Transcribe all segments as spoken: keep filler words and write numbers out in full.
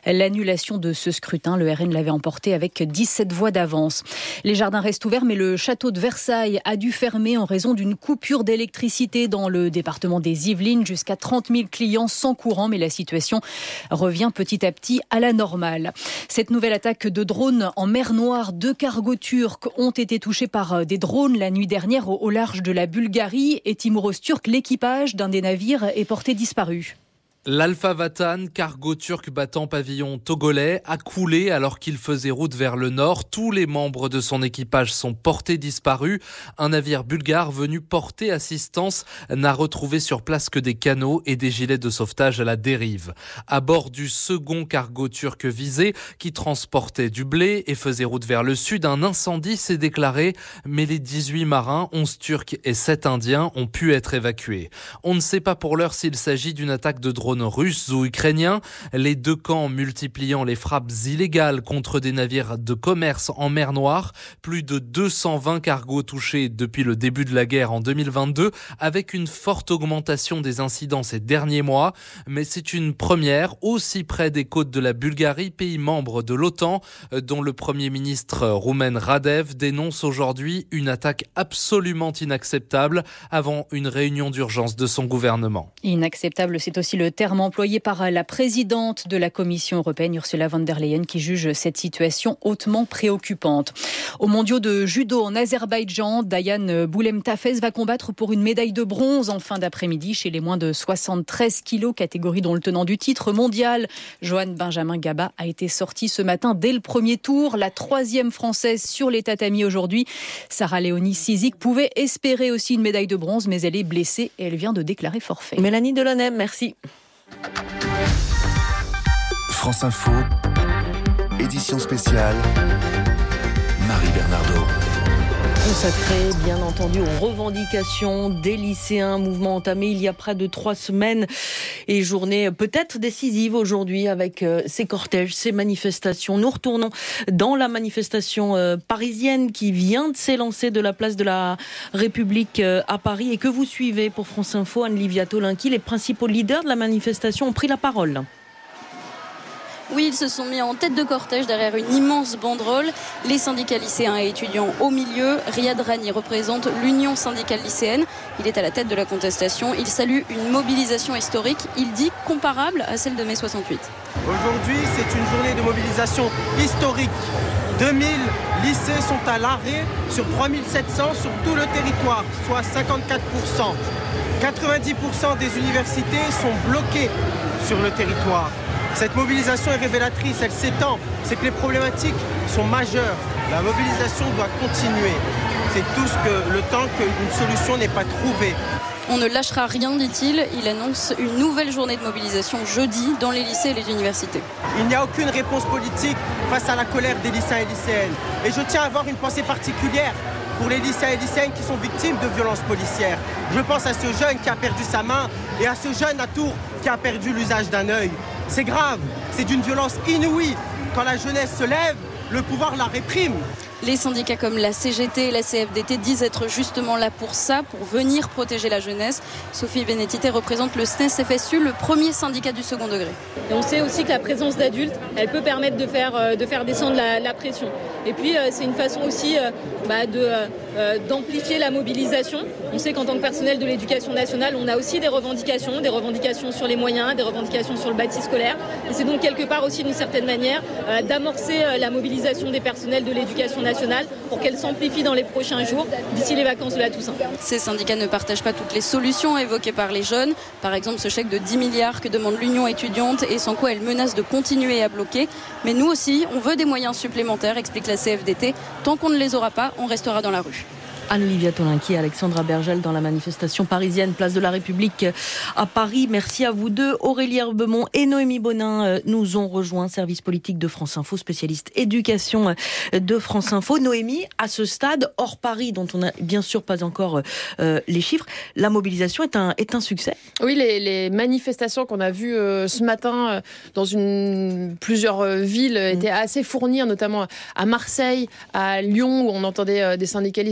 l'annulation de ce scrutin. Le R N l'avait emporté avec dix-sept voix d'avance. Les jardins restent ouverts, mais le château de Versailles a dû fermer en raison d'une coupure d'électricité dans le département des Yvelines. Jusqu'à trente mille clients sans courant, mais la situation revient petit à petit à la normale. Cette nouvelle attaque de drones en mer Noire, deux cargos turcs ont été touchés par des drones la nuit dernière au large de la Bulgarie. Et Timouros turc, l'équipage d'un des navires est porté disparu. L'Alpha Vatan, cargo turc battant pavillon togolais, a coulé alors qu'il faisait route vers le nord. Tous les membres de son équipage sont portés disparus. Un navire bulgare venu porter assistance n'a retrouvé sur place que des canots et des gilets de sauvetage à la dérive. À bord du second cargo turc visé, qui transportait du blé et faisait route vers le sud, un incendie s'est déclaré, mais les dix-huit marins, onze turcs et sept indiens, ont pu être évacués. On ne sait pas pour l'heure s'il s'agit d'une attaque de drone russes ou ukrainiens, les deux camps multipliant les frappes illégales contre des navires de commerce en mer Noire. Plus de deux cent vingt cargos touchés depuis le début de la guerre en deux mille vingt-deux, avec une forte augmentation des incidents ces derniers mois. Mais c'est une première, aussi près des côtes de la Bulgarie, pays membre de l'OTAN, dont le Premier ministre roumain Radev dénonce aujourd'hui une attaque absolument inacceptable avant une réunion d'urgence de son gouvernement. Inacceptable, c'est aussi le terme employé par la présidente de la Commission européenne, Ursula von der Leyen, qui juge cette situation hautement préoccupante. Aux mondiaux de judo en Azerbaïdjan, Dayan Boulemtafez va combattre pour une médaille de bronze en fin d'après-midi chez les moins de soixante-treize kilos, catégorie dont le tenant du titre mondial, Johan Benjamin Gaba, a été sorti ce matin dès le premier tour. La troisième française sur les tatamis aujourd'hui, Sarah Léonie Sizik, pouvait espérer aussi une médaille de bronze, mais elle est blessée et elle vient de déclarer forfait. Mélanie Delaunay, merci. France Info, édition spéciale, Marie Bernardo. Consacré, bien entendu, aux revendications des lycéens, mouvement entamé il y a près de trois semaines et journée peut-être décisive aujourd'hui avec ces cortèges, ces manifestations. Nous retournons dans la manifestation parisienne qui vient de s'élancer de la place de la République à Paris et que vous suivez pour France Info. Anne-Livia Tolinki, les principaux leaders de la manifestation ont pris la parole. Oui, ils se sont mis en tête de cortège derrière une immense banderole. Les syndicats lycéens et étudiants au milieu. Riyad Rani représente l'Union syndicale lycéenne. Il est à la tête de la contestation. Il salue une mobilisation historique. Il dit comparable à celle de mai soixante-huit. Aujourd'hui, c'est une journée de mobilisation historique. deux mille lycées sont à l'arrêt sur trois mille sept cents sur tout le territoire, soit cinquante-quatre pour cent. quatre-vingt-dix pour cent des universités sont bloquées sur le territoire. Cette mobilisation est révélatrice, elle s'étend. C'est que les problématiques sont majeures. La mobilisation doit continuer. C'est tout ce que le temps qu'une solution n'est pas trouvée. On ne lâchera rien, dit-il. Il annonce une nouvelle journée de mobilisation jeudi dans les lycées et les universités. Il n'y a aucune réponse politique face à la colère des lycéens et lycéennes. Et je tiens à avoir une pensée particulière pour les lycéens et lycéennes qui sont victimes de violences policières. Je pense à ce jeune qui a perdu sa main et à ce jeune à Tours qui a perdu l'usage d'un œil. C'est grave, c'est d'une violence inouïe. Quand la jeunesse se lève, le pouvoir la réprime. Les syndicats comme la C G T et la C F D T disent être justement là pour ça, pour venir protéger la jeunesse. Sophie Bénétité représente le S N E S F S U, le premier syndicat du second degré. Et on sait aussi que la présence d'adultes, elle peut permettre de faire, de faire descendre la, la pression. Et puis c'est une façon aussi bah, de, euh, d'amplifier la mobilisation. On sait qu'en tant que personnel de l'éducation nationale, on a aussi des revendications, des revendications sur les moyens, des revendications sur le bâti scolaire. Et c'est donc quelque part aussi d'une certaine manière euh, d'amorcer euh, la mobilisation des personnels de l'éducation nationale pour qu'elle s'amplifie dans les prochains jours, d'ici les vacances de la Toussaint. Ces syndicats ne partagent pas toutes les solutions évoquées par les jeunes. Par exemple, ce chèque de dix milliards que demande l'Union étudiante et sans quoi elle menace de continuer à bloquer. Mais nous aussi, on veut des moyens supplémentaires, explique la C F D T. Tant qu'on ne les aura pas, on restera dans la rue. Anne-Livia Tolinki et Alexandra Bergel dans la manifestation parisienne, place de la République à Paris. Merci à vous deux. Aurélie Herbemont et Noémie Bonin nous ont rejoints, service politique de France Info, spécialiste éducation de France Info. Noémie, à ce stade, hors Paris, dont on n'a bien sûr pas encore euh, les chiffres, la mobilisation est un, est un succès. Oui, les, les manifestations qu'on a vues euh, ce matin euh, dans une, plusieurs euh, villes étaient assez fournies, notamment à Marseille, à Lyon, où on entendait euh, des syndicalistes dire qu'ils n'avaient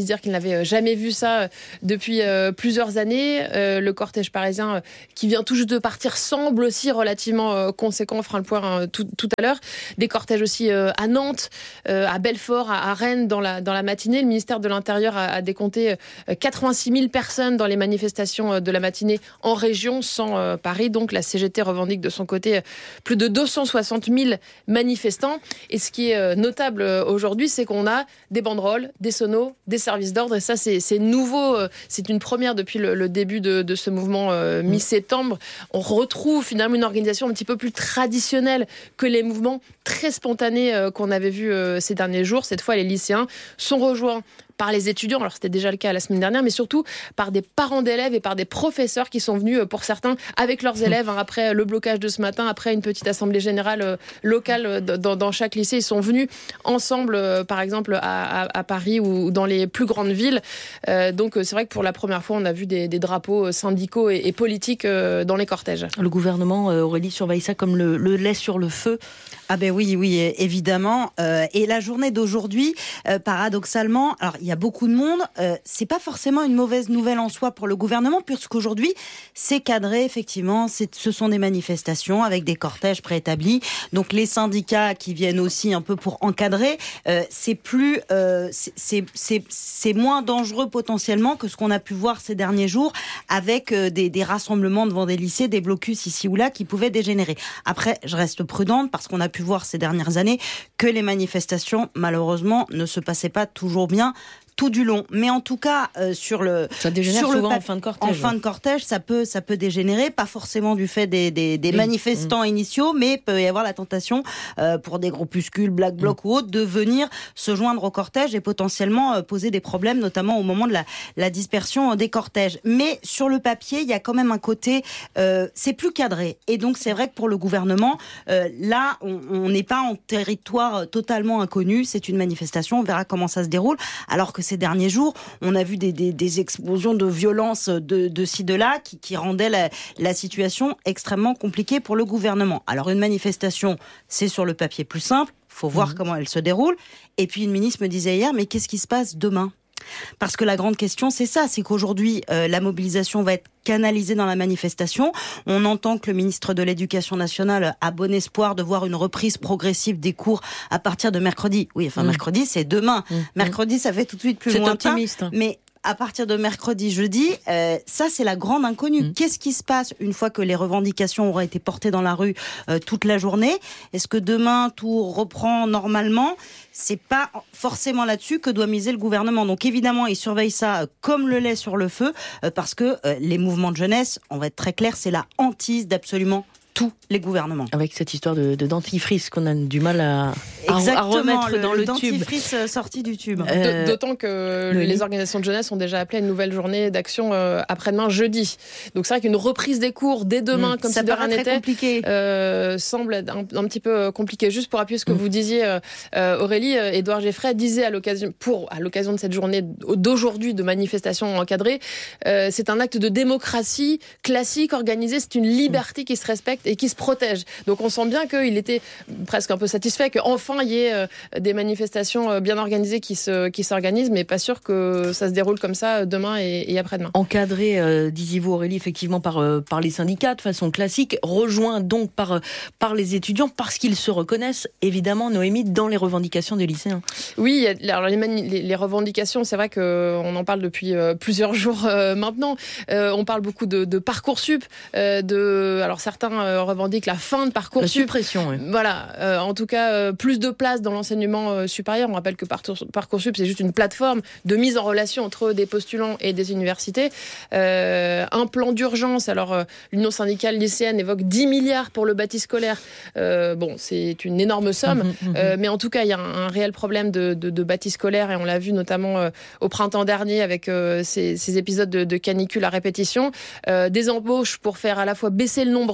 n'avait jamais vu ça depuis euh, plusieurs années. Euh, le cortège parisien euh, qui vient tout juste de partir semble aussi relativement euh, conséquent. On fera le point euh, tout, tout à l'heure. Des cortèges aussi euh, à Nantes, euh, à Belfort, à, à Rennes dans la, dans la matinée. Le ministère de l'Intérieur a, a décompté euh, quatre-vingt-six mille personnes dans les manifestations euh, de la matinée en région, sans euh, Paris. Donc la C G T revendique de son côté euh, plus de deux cent soixante mille manifestants. Et ce qui est euh, notable euh, aujourd'hui, c'est qu'on a des banderoles, des sonos, des services d'ordre. Et ça, c'est, c'est nouveau. Euh, c'est une première depuis le, le début de, de ce mouvement euh, mi-septembre. On retrouve finalement une organisation un petit peu plus traditionnelle que les mouvements très spontanés euh, qu'on avait vus euh, ces derniers jours. Cette fois, les lycéens sont rejoints par les étudiants, alors c'était déjà le cas la semaine dernière, mais surtout par des parents d'élèves et par des professeurs qui sont venus, pour certains, avec leurs élèves, hein, après le blocage de ce matin, après une petite assemblée générale euh, locale euh, dans, dans chaque lycée. Ils sont venus ensemble, euh, par exemple, à, à, à Paris ou dans les plus grandes villes. Euh, donc c'est vrai que pour la première fois, on a vu des, des drapeaux syndicaux et, et politiques euh, dans les cortèges. Le gouvernement, euh, Aurélie, surveille ça comme le, le lait sur le feu. Ah ben oui, oui, évidemment. Euh, et la journée d'aujourd'hui, euh, paradoxalement, alors il y a beaucoup de monde, euh, c'est pas forcément une mauvaise nouvelle en soi pour le gouvernement, puisqu'aujourd'hui, c'est cadré, effectivement, c'est, ce sont des manifestations avec des cortèges préétablis. Donc les syndicats qui viennent aussi un peu pour encadrer, euh, c'est plus, euh, c'est, c'est, c'est, c'est moins dangereux potentiellement que ce qu'on a pu voir ces derniers jours avec euh, des, des rassemblements devant des lycées, des blocus ici ou là qui pouvaient dégénérer. Après, je reste prudente parce qu'on a pu voir ces dernières années que les manifestations, malheureusement, ne se passaient pas toujours bien tout du long. Mais en tout cas, euh, sur le ça dégénère sur souvent le en fin de cortège. En fin de cortège, ça peut ça peut dégénérer, pas forcément du fait des des, des oui. manifestants mmh. initiaux, mais peut y avoir la tentation euh, pour des groupuscules, Black Bloc mmh. ou autres, de venir se joindre au cortège et potentiellement euh, poser des problèmes, notamment au moment de la la dispersion des cortèges. Mais sur le papier, il y a quand même un côté, euh, c'est plus cadré. Et donc c'est vrai que pour le gouvernement, euh, là, on n'est pas en territoire totalement inconnu. C'est une manifestation, on verra comment ça se déroule. Alors que ces derniers jours, on a vu des, des, des explosions de violence de, de ci, de là, qui, qui rendaient la, la situation extrêmement compliquée pour le gouvernement. Alors une manifestation, c'est sur le papier plus simple, il faut voir mmh. comment elle se déroule. Et puis une ministre me disait hier, mais qu'est-ce qui se passe demain ? Parce que la grande question, c'est ça, c'est qu'aujourd'hui, euh, la mobilisation va être canalisée dans la manifestation. On entend que le ministre de l'Éducation nationale a bon espoir de voir une reprise progressive des cours à partir de mercredi. Oui, enfin, mmh. mercredi, c'est demain. Mmh. Mercredi, ça fait tout de suite plus c'est lointain. Optimiste. Mais à partir de mercredi, jeudi, euh, ça c'est la grande inconnue. Mmh. Qu'est-ce qui se passe une fois que les revendications auront été portées dans la rue euh, toute la journée ? Est-ce que demain tout reprend normalement ? C'est pas forcément là-dessus que doit miser le gouvernement. Donc évidemment, il surveille ça comme le lait sur le feu, euh, parce que euh, les mouvements de jeunesse, on va être très clair, c'est la hantise d'absolument tous les gouvernements. Avec cette histoire de, de dentifrice qu'on a du mal à, à, à remettre le, dans le, le tube. dentifrice sorti du tube. Euh, D'autant que le les organisations de jeunesse ont déjà appelé à une nouvelle journée d'action euh, après-demain, jeudi. Donc c'est vrai qu'une reprise des cours dès demain, mmh, comme si de rien n'était, euh, semble un, un petit peu compliqué. Juste pour appuyer ce que mmh. vous disiez, euh, Aurélie, euh, Édouard Geffray disait à l'occasion, pour, à l'occasion de cette journée d'aujourd'hui de manifestation encadrée, euh, c'est un acte de démocratie classique, organisé, c'est une liberté mmh. qui se respecte et qui se protège. Donc on sent bien qu'il était presque un peu satisfait qu'enfin il y ait euh, des manifestations euh, bien organisées qui, se, qui s'organisent, mais pas sûr que ça se déroule comme ça demain et, et après-demain. Encadré, euh, disiez-vous Aurélie, effectivement par, euh, par les syndicats de façon classique, rejoint donc par, euh, par les étudiants parce qu'ils se reconnaissent évidemment, Noémie, dans les revendications des lycéens. Oui, alors les, mani- les, les revendications, c'est vrai qu'on en parle depuis euh, plusieurs jours euh, maintenant. Euh, on parle beaucoup de, de Parcoursup, euh, de, alors certains euh, revendiquent la fin de Parcoursup. La suppression, oui. Voilà, euh, en tout cas, euh, plus de place dans l'enseignement euh, supérieur. On rappelle que Parcoursup, c'est juste une plateforme de mise en relation entre des postulants et des universités. Euh, un plan d'urgence, alors euh, l'Union syndicale lycéenne évoque dix milliards pour le bâti scolaire. Euh, bon, c'est une énorme somme, mmh, mmh. Euh, mais en tout cas, il y a un, un réel problème de, de, de bâti scolaire et on l'a vu notamment euh, au printemps dernier avec euh, ces, ces épisodes de, de canicule à répétition. Euh, des embauches pour faire à la fois baisser le nombre d'élèves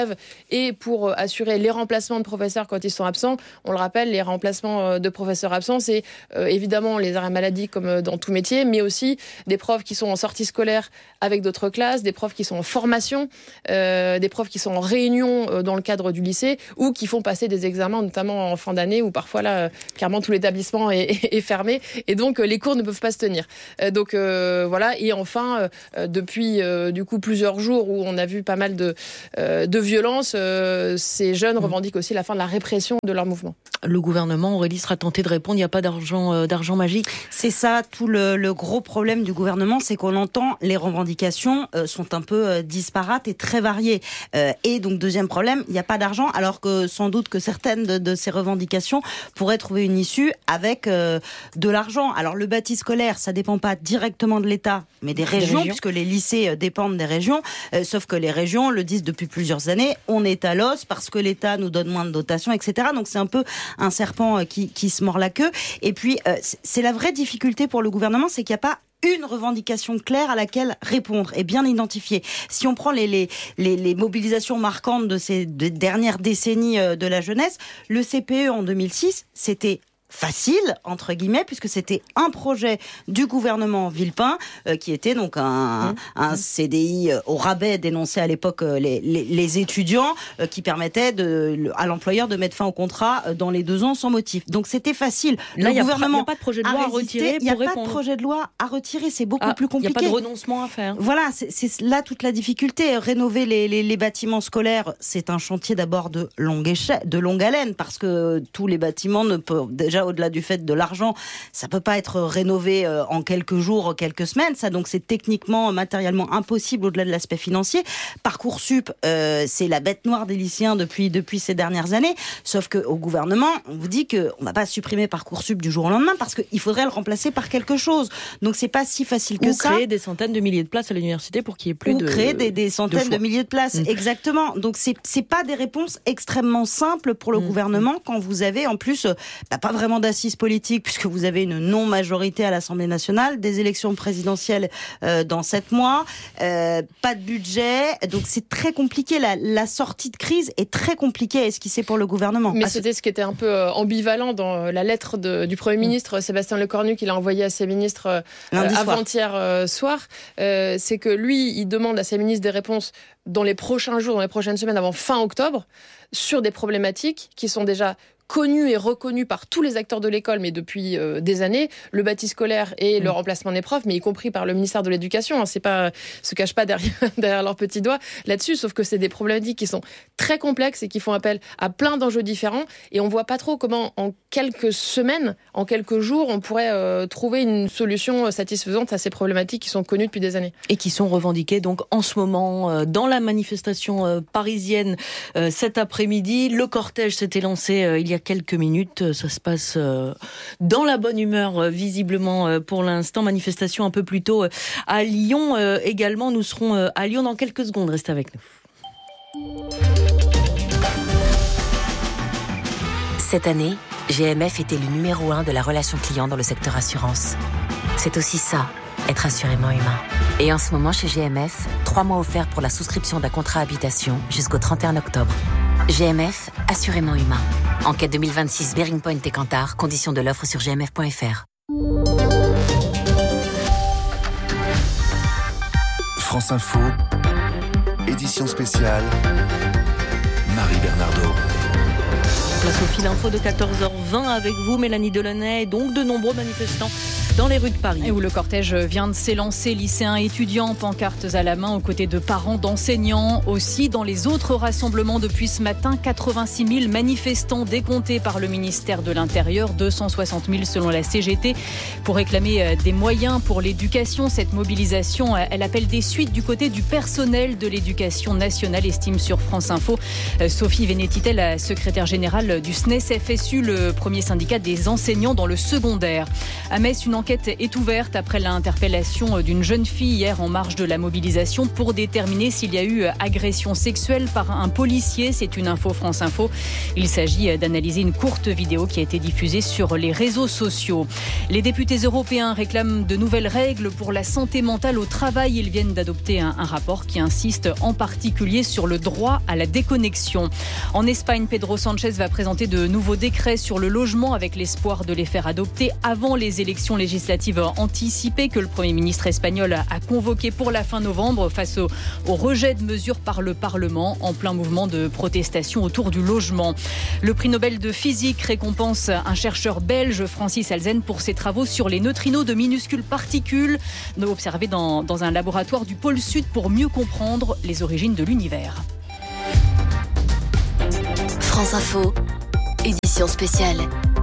élèves et pour assurer les remplacements de professeurs quand ils sont absents. On le rappelle, les remplacements de professeurs absents, c'est euh, évidemment les arrêts maladie comme dans tout métier, mais aussi des profs qui sont en sortie scolaire avec d'autres classes, des profs qui sont en formation, euh, des profs qui sont en réunion euh, dans le cadre du lycée ou qui font passer des examens, notamment en fin d'année où parfois là, euh, clairement tout l'établissement est, est, est fermé et donc euh, les cours ne peuvent pas se tenir. Euh, donc euh, voilà. Et enfin, euh, depuis euh, du coup plusieurs jours où on a vu pas mal de, euh, de violences, euh, ces jeunes revendiquent aussi la fin de la répression de leur mouvement. Le gouvernement, Aurélie, sera tenté de répondre. Il n'y a pas d'argent, euh, d'argent magique. C'est ça, tout le, le gros problème du gouvernement, c'est qu'on entend les revendications euh, sont un peu euh, disparates et très variées. Euh, et donc, deuxième problème, il n'y a pas d'argent, alors que sans doute que certaines de, de ces revendications pourraient trouver une issue avec euh, de l'argent. Alors, le bâti scolaire, ça dépend pas directement de l'État, mais des, des régions, régions, puisque les lycées euh, dépendent des régions. Euh, sauf que les régions le disent depuis plusieurs années, on est à l'os parce que l'État nous donne moins de dotations, et cetera. Donc, c'est un peu un serpent euh, qui, qui se mord la queue. Et puis, euh, c'est la vraie difficulté pour le gouvernement, c'est qu'il n'y a pas une revendication claire à laquelle répondre et bien identifiée. Si on prend les, les, les, les mobilisations marquantes de ces de dernières décennies de la jeunesse, le C P E en deux mille six, c'était facile, entre guillemets, puisque c'était un projet du gouvernement Villepin, euh, qui était donc un, mmh. un C D I au rabais dénoncé à l'époque euh, les, les, les étudiants, euh, qui permettait de, à l'employeur de mettre fin au contrat euh, dans les deux ans sans motif. Donc c'était facile. Là, le gouvernement, il n'y a pas de projet de loi à retirer. Il n'y a pas de projet de loi à retirer, c'est beaucoup ah, plus compliqué. Il n'y a pas de renoncement à faire. Voilà, c'est, c'est là toute la difficulté. Rénover les, les, les bâtiments scolaires, c'est un chantier d'abord de longue échelle, de longue haleine, parce que tous les bâtiments ne peuvent déjà au-delà du fait de l'argent, ça peut pas être rénové en quelques jours, quelques semaines, ça, donc c'est techniquement, matériellement impossible au-delà de l'aspect financier. Parcoursup, euh, c'est la bête noire des lycéens depuis, depuis ces dernières années, sauf qu'au gouvernement, on vous dit qu'on va pas supprimer Parcoursup du jour au lendemain, parce qu'il faudrait le remplacer par quelque chose. Donc c'est pas si facile que Ou ça. Ou créer des centaines de milliers de places à l'université pour qu'il y ait plus Ou de... Ou créer des, des centaines de, de milliers de places, mmh. exactement. Donc c'est, c'est pas des réponses extrêmement simples pour le mmh. gouvernement, quand vous avez en plus bah, pas vraiment d'assises politique, puisque vous avez une non-majorité à l'Assemblée nationale, des élections présidentielles euh, dans sept mois, euh, pas de budget, donc c'est très compliqué. La, la sortie de crise est très compliquée à esquisser pour le gouvernement. Mais ah, c'était ce qui était un peu ambivalent dans la lettre de, du Premier ministre mmh. Sébastien Lecornu qu'il a envoyée à ses ministres euh, avant-hier euh, soir. Euh, c'est que lui, il demande à ses ministres des réponses dans les prochains jours, dans les prochaines semaines, avant fin octobre, sur des problématiques qui sont déjà connu et reconnu par tous les acteurs de l'école, mais depuis euh, des années, le bâti scolaire et mmh. le remplacement des profs, mais y compris par le ministère de l'Éducation. Hein, c'est pas, se cache pas derrière, derrière leurs petits doigts là-dessus, sauf que c'est des problématiques qui sont très complexes et qui font appel à plein d'enjeux différents. Et on voit pas trop comment, en quelques semaines, en quelques jours, on pourrait euh, trouver une solution satisfaisante à ces problématiques qui sont connues depuis des années. Et qui sont revendiquées donc en ce moment euh, dans la manifestation euh, parisienne euh, cet après-midi. Le cortège s'était lancé euh, il y a quelques minutes, ça se passe dans la bonne humeur visiblement pour l'instant. Manifestation un peu plus tôt à Lyon également. Nous serons à Lyon dans quelques secondes. Restez avec nous. Cette année, G M F était le numéro un de la relation client dans le secteur assurance. C'est aussi ça, être assurément humain. Et en ce moment chez G M F, trois mois offerts pour la souscription d'un contrat habitation jusqu'au trente et un octobre. G M F, assurément humain. Enquête deux mille vingt-six, Bearing Point et Kantar. Conditions de l'offre sur g m f point f r. France Info, édition spéciale, Marie Bernardo. Place au fil info de quatorze heures vingt avec vous, Mélanie Delaunay, et donc de nombreux manifestants dans les rues de Paris. Et où le cortège vient de s'élancer, lycéens et étudiants, pancartes à la main, aux côtés de parents, d'enseignants. Aussi, dans les autres rassemblements depuis ce matin, quatre-vingt-six mille manifestants décomptés par le ministère de l'Intérieur, deux cent soixante mille selon la C G T, pour réclamer des moyens pour l'éducation. Cette mobilisation, elle appelle des suites du côté du personnel de l'éducation nationale, estime sur France Info Sophie Vénétité, la secrétaire générale du S N E S F S U, le premier syndicat des enseignants dans le secondaire. À Metz, une enquête est ouverte après l'interpellation d'une jeune fille hier en marge de la mobilisation pour déterminer s'il y a eu agression sexuelle par un policier. C'est une info France Info. Il s'agit d'analyser une courte vidéo qui a été diffusée sur les réseaux sociaux. Les députés européens réclament de nouvelles règles pour la santé mentale au travail. Ils viennent d'adopter un, un rapport qui insiste en particulier sur le droit à la déconnexion. En Espagne, Pedro Sánchez va présenter de nouveaux décrets sur le logement avec l'espoir de les faire adopter avant les élections législatives anticipées que le Premier ministre espagnol a convoquées pour la fin novembre face au, au rejet de mesures par le Parlement en plein mouvement de protestation autour du logement. Le prix Nobel de physique récompense un chercheur belge, Francis Alzen, pour ses travaux sur les neutrinos de minuscules particules observés dans, dans un laboratoire du pôle Sud pour mieux comprendre les origines de l'univers. France Info, édition spéciale.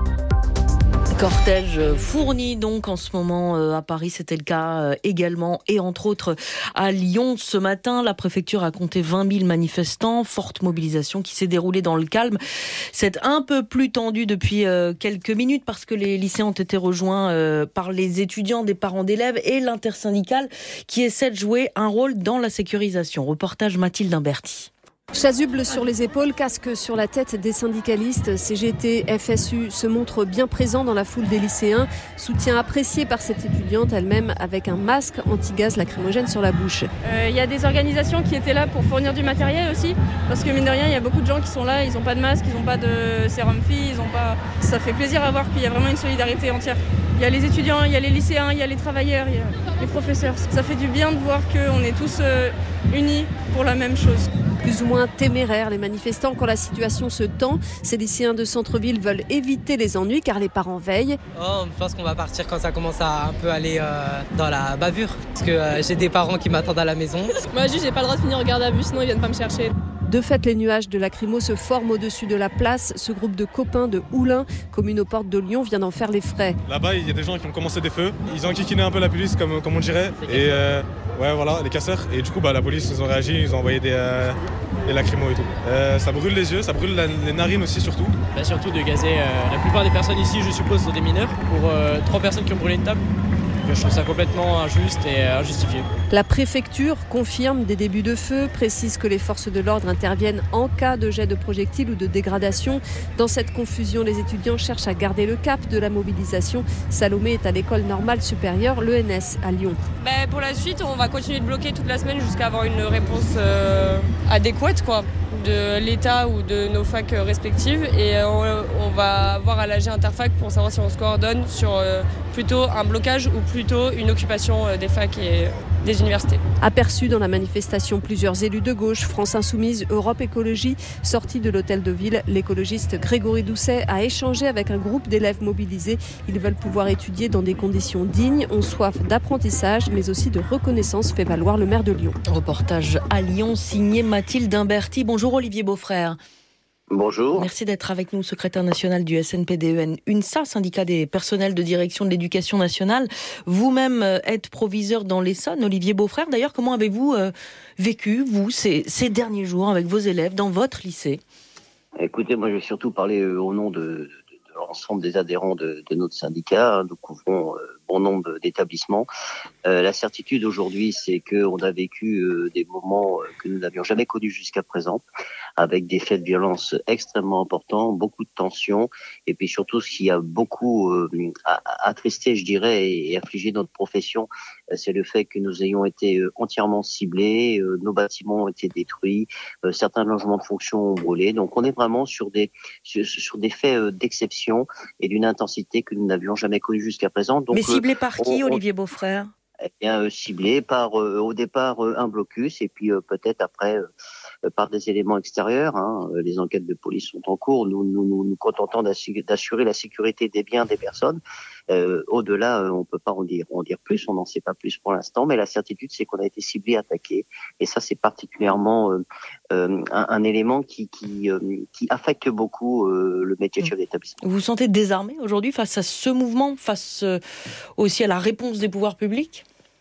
Cortège fourni donc en ce moment à Paris, c'était le cas également et entre autres à Lyon ce matin. La préfecture a compté vingt mille manifestants, forte mobilisation qui s'est déroulée dans le calme. C'est un peu plus tendu depuis quelques minutes parce que les lycéens ont été rejoints par les étudiants, des parents d'élèves et l'intersyndicale qui essaie de jouer un rôle dans la sécurisation. Reportage Mathilde Imberti. Chasuble sur les épaules, casque sur la tête des syndicalistes, C G T, F S U se montrent bien présents dans la foule des lycéens. Soutien apprécié par cette étudiante elle-même avec un masque anti-gaz lacrymogène sur la bouche. Il euh, y a des organisations qui étaient là pour fournir du matériel aussi, parce que mine de rien, il y a beaucoup de gens qui sont là, ils n'ont pas de masque, ils n'ont pas de sérum filles, ils ont pas... Ça fait plaisir à voir, puis il y a vraiment une solidarité entière. Il y a les étudiants, il y a les lycéens, il y a les travailleurs, il y a les professeurs. Ça fait du bien de voir qu'on est tous euh, unis pour la même chose. Plus ou moins téméraires, les manifestants, quand la situation se tend. Ces lycéens de centre-ville veulent éviter les ennuis car les parents veillent. Oh, je pense qu'on va partir quand ça commence à un peu aller euh, dans la bavure. Parce que euh, j'ai des parents qui m'attendent à la maison. Moi, juste, j'ai pas le droit de finir au garde à vue, sinon ils viennent pas me chercher. De fait, les nuages de lacrymo se forment au-dessus de la place. Ce groupe de copains de Oulin, commune aux portes de Lyon, vient d'en faire les frais. Là-bas, il y a des gens qui ont commencé des feux. Ils ont enquiquiné un peu la police, comme, comme on dirait. Et euh, ouais, voilà, les casseurs. Et du coup, bah, la police, ils ont réagi, ils ont envoyé des, euh, des lacrymos et tout. Euh, ça brûle les yeux, ça brûle la, les narines aussi, surtout. Bah, surtout de gazer. Euh, la plupart des personnes ici, je suppose, sont des mineurs. Pour euh, trois personnes qui ont brûlé une table. Je trouve ça complètement injuste et injustifié. La préfecture confirme des débuts de feu, précise que les forces de l'ordre interviennent en cas de jet de projectiles ou de dégradation. Dans cette confusion, les étudiants cherchent à garder le cap de la mobilisation. Salomé est à l'école normale supérieure, l'E N S, à Lyon. Bah, pour la suite, on va continuer de bloquer toute la semaine jusqu'à avoir une réponse euh, adéquate quoi, de l'État ou de nos facs respectives. Et euh, on, on va voir à l'A G Interfac pour savoir si on se coordonne sur euh, plutôt un blocage ou plutôt une occupation des facs et des universités. Aperçus dans la manifestation, plusieurs élus de gauche, France Insoumise, Europe Écologie, sortis de l'hôtel de ville, l'écologiste Grégory Doucet a échangé avec un groupe d'élèves mobilisés. Ils veulent pouvoir étudier dans des conditions dignes, ont soif d'apprentissage, mais aussi de reconnaissance, fait valoir le maire de Lyon. Reportage à Lyon, signé Mathilde Imberti. Bonjour Olivier Beaufrère. Bonjour. Merci d'être avec nous, secrétaire national du S N P D E N UNSA, syndicat des personnels de direction de l'éducation nationale. Vous-même êtes proviseur dans l'Essonne, Olivier Beaufrère. D'ailleurs, comment avez-vous euh, vécu, vous, ces, ces derniers jours avec vos élèves dans votre lycée ? Écoutez, moi je vais surtout parler euh, au nom de, de, de l'ensemble des adhérents de, de notre syndicat. Nous couvrons euh, bon nombre d'établissements. Euh, la certitude aujourd'hui, c'est qu'on a vécu euh, des moments que nous n'avions jamais connus jusqu'à présent, avec des faits de violence extrêmement importants, beaucoup de tensions, et puis surtout ce qui a beaucoup euh, attristé, je dirais, et, et affligé notre profession, c'est le fait que nous ayons été entièrement ciblés, euh, nos bâtiments ont été détruits, euh, certains logements de fonction ont brûlé. Donc on est vraiment sur des sur, sur des faits euh, d'exception et d'une intensité que nous n'avions jamais connue jusqu'à présent. Donc, mais ciblés euh, par qui, on, Olivier Beaufrère ? Eh bien, euh, ciblés par euh, au départ euh, un blocus et puis euh, peut-être après euh, par des éléments extérieurs. Hein. Les enquêtes de police sont en cours. Nous nous nous, nous contentons d'assurer la sécurité des biens des personnes. Euh, au-delà, euh, on peut pas en dire en dire plus. On n'en sait pas plus pour l'instant. Mais la certitude, c'est qu'on a été ciblé, attaqué. Et ça, c'est particulièrement euh, euh, un, un élément qui qui euh, qui affecte beaucoup euh, le métier de chef d'établissement. Vous vous sentez désarmé aujourd'hui face à ce mouvement, face euh, aussi à la réponse des pouvoirs publics ?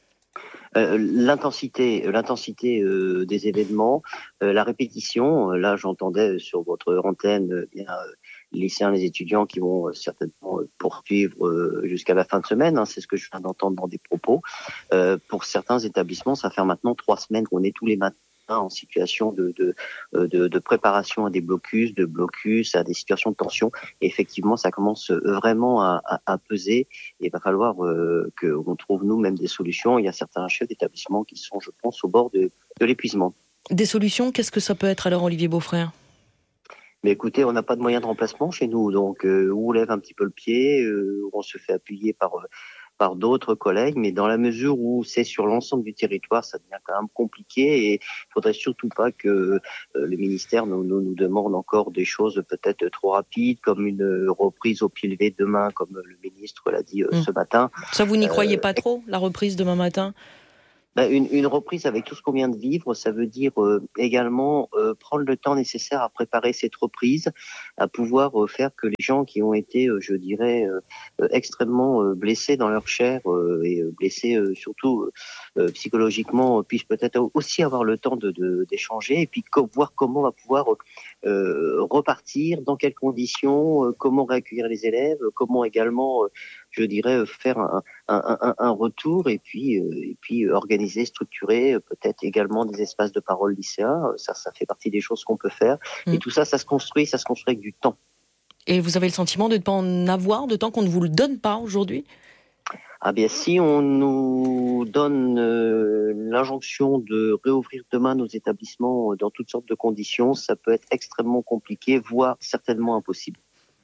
Euh, l'intensité, l'intensité euh, des événements, euh, la répétition. Euh, là, j'entendais sur votre antenne euh, bien euh, les lycéens, les étudiants qui vont certainement poursuivre jusqu'à la fin de semaine. Hein, c'est ce que je viens d'entendre dans des propos. Euh, pour certains établissements, ça fait maintenant trois semaines qu'on est tous les matins en situation de, de, de, de préparation à des blocus, de blocus, à des situations de tension. Et effectivement, ça commence vraiment à, à, à peser. Et il va falloir euh, qu'on trouve nous-mêmes des solutions. Il y a certains chefs d'établissement qui sont, je pense, au bord de, de l'épuisement. Des solutions, qu'est-ce que ça peut être alors, Olivier Beaufrère ? Mais écoutez, on n'a pas de moyen de remplacement chez nous. Donc, euh, on lève un petit peu le pied, euh, on se fait appuyer par... Euh, par d'autres collègues, mais dans la mesure où c'est sur l'ensemble du territoire, ça devient quand même compliqué et il faudrait surtout pas que euh, le ministère nous, nous, nous demande encore des choses peut-être trop rapides, comme une reprise au pied levé demain, comme le ministre l'a dit euh, mmh. ce matin. Ça, vous n'y croyez euh, pas trop, la reprise demain matin ? Ben, une, une reprise avec tout ce qu'on vient de vivre, ça veut dire euh, également euh, prendre le temps nécessaire à préparer cette reprise, à pouvoir euh, faire que les gens qui ont été, euh, je dirais, euh, euh, extrêmement euh, blessés dans leur chair euh, et euh, blessés euh, surtout euh, psychologiquement, euh, puissent peut-être aussi avoir le temps de, de, d'échanger et puis co- voir comment on va pouvoir euh, repartir, dans quelles conditions, euh, comment réaccueillir les élèves, comment également, euh, je dirais, faire un, un, un, un retour et puis, euh, et puis organiser, structurer peut-être également des espaces de parole lycéens. Ça, ça fait partie des choses qu'on peut faire. Mmh. Et tout ça, ça se construit, ça se construit avec du temps. Et vous avez le sentiment de ne pas en avoir, de temps qu'on ne vous le donne pas aujourd'hui ? Ah bien, si on nous donne euh, l'injonction de réouvrir demain nos établissements dans toutes sortes de conditions, ça peut être extrêmement compliqué, voire certainement impossible.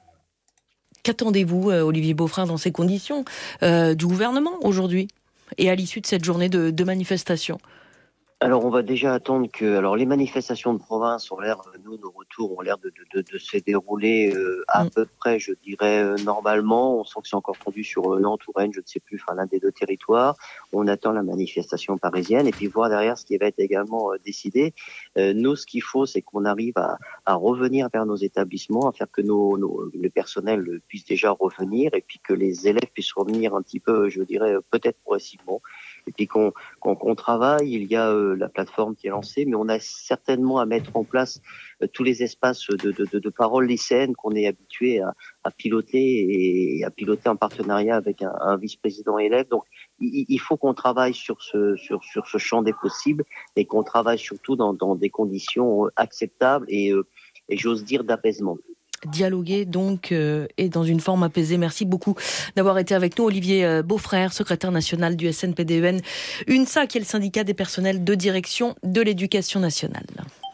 Qu'attendez-vous, Olivier Beaufrère, dans ces conditions, euh, du gouvernement aujourd'hui et à l'issue de cette journée de, de manifestation ? Alors, on va déjà attendre que... Alors, les manifestations de province ont l'air, nous, nos retours ont l'air de, de, de, de se dérouler euh, à mmh. peu près, je dirais, euh, normalement. On sent que c'est encore tendu sur euh, Nantes ou Rennes, je ne sais plus, enfin, l'un des deux territoires. On attend la manifestation parisienne et puis voir derrière ce qui va être également euh, décidé. Euh, nous, ce qu'il faut, c'est qu'on arrive à, à revenir vers nos établissements, à faire que nos, nos, le personnel puisse déjà revenir et puis que les élèves puissent revenir un petit peu, je dirais, peut-être progressivement. Et puis qu'on, qu'on, qu'on travaille, il y a euh, la plateforme qui est lancée, mais on a certainement à mettre en place euh, tous les espaces de, de, de, de parole lycéenne qu'on est habitué à, à piloter et à piloter en partenariat avec un, un vice-président élève. Donc, il, il faut qu'on travaille sur ce, sur, sur ce champ des possibles et qu'on travaille surtout dans, dans des conditions acceptables et, euh, et j'ose dire d'apaisement. Dialoguer donc euh, et dans une forme apaisée. Merci beaucoup d'avoir été avec nous, Olivier euh, Beaufrère, secrétaire national du S N P D E N, UNSA, qui est le syndicat des personnels de direction de l'éducation nationale.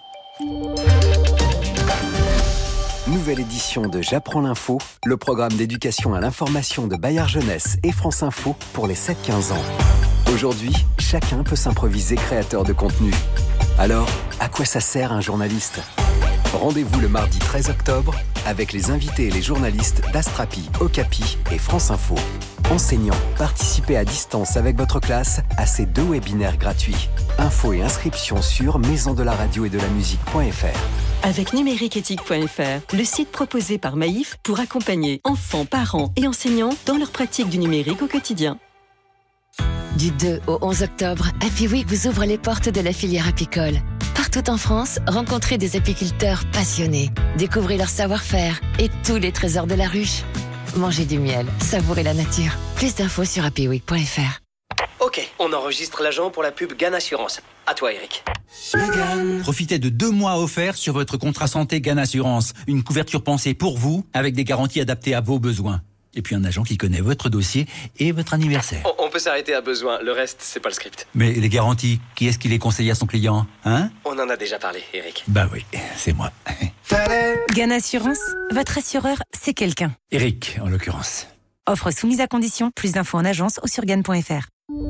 Nouvelle édition de J'apprends l'info, le programme d'éducation à l'information de Bayard Jeunesse et France Info pour les sept quinze ans. Aujourd'hui, chacun peut s'improviser créateur de contenu. Alors, à quoi ça sert un journaliste ? Rendez-vous le mardi treize octobre avec les invités et les journalistes d'Astrapi, Okapi et France Info. Enseignants, participez à distance avec votre classe à ces deux webinaires gratuits. Infos et inscriptions sur maison de la radio et de la musique point f r. Avec numérique éthique point f r, le site proposé par Maïf pour accompagner enfants, parents et enseignants dans leur pratique du numérique au quotidien. Du deux au onze octobre, Happy Week vous ouvre les portes de la filière apicole. Partout en France, rencontrez des apiculteurs passionnés. Découvrez leur savoir-faire et tous les trésors de la ruche. Mangez du miel, savourez la nature. Plus d'infos sur happy week point f r. Ok, on enregistre l'agent pour la pub Gan Assurance. À toi, Eric. Profitez de deux mois offerts sur votre contrat santé Gan Assurance. Une couverture pensée pour vous, avec des garanties adaptées à vos besoins. Et puis un agent qui connaît votre dossier et votre anniversaire. On, on peut s'arrêter à besoin, le reste, c'est pas le script. Mais les garanties, qui est-ce qui les conseille à son client, hein ? On en a déjà parlé, Eric. Bah oui, c'est moi. Gan Assurance, votre assureur, c'est quelqu'un. Eric, en l'occurrence. Offre soumise à condition, plus d'infos en agence ou sur gan point f r.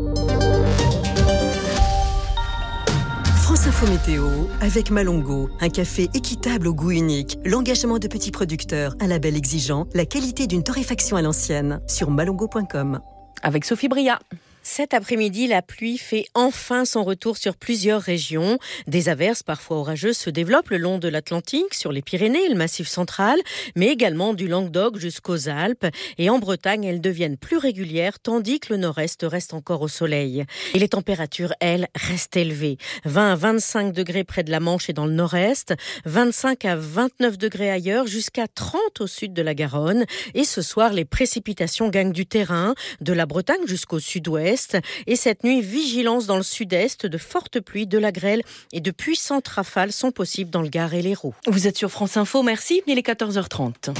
France Info Météo avec Malongo, un café équitable au goût unique, l'engagement de petits producteurs, un label exigeant, la qualité d'une torréfaction à l'ancienne, sur malongo point com. Avec Sophie Bria. Cet après-midi, la pluie fait enfin son retour sur plusieurs régions. Des averses parfois orageuses se développent le long de l'Atlantique, sur les Pyrénées et le Massif central, mais également du Languedoc jusqu'aux Alpes. Et en Bretagne, elles deviennent plus régulières, tandis que le nord-est reste encore au soleil. Et les températures, elles, restent élevées. vingt à vingt-cinq degrés près de la Manche et dans le nord-est, vingt-cinq à vingt-neuf degrés ailleurs, jusqu'à trente au sud de la Garonne. Et ce soir, les précipitations gagnent du terrain, de la Bretagne jusqu'au sud-ouest. Et cette nuit, vigilance dans le sud-est, de fortes pluies, de la grêle et de puissantes rafales sont possibles dans le Gard et l'Hérault. Vous êtes sur France Info, merci. Il est quatorze heures trente.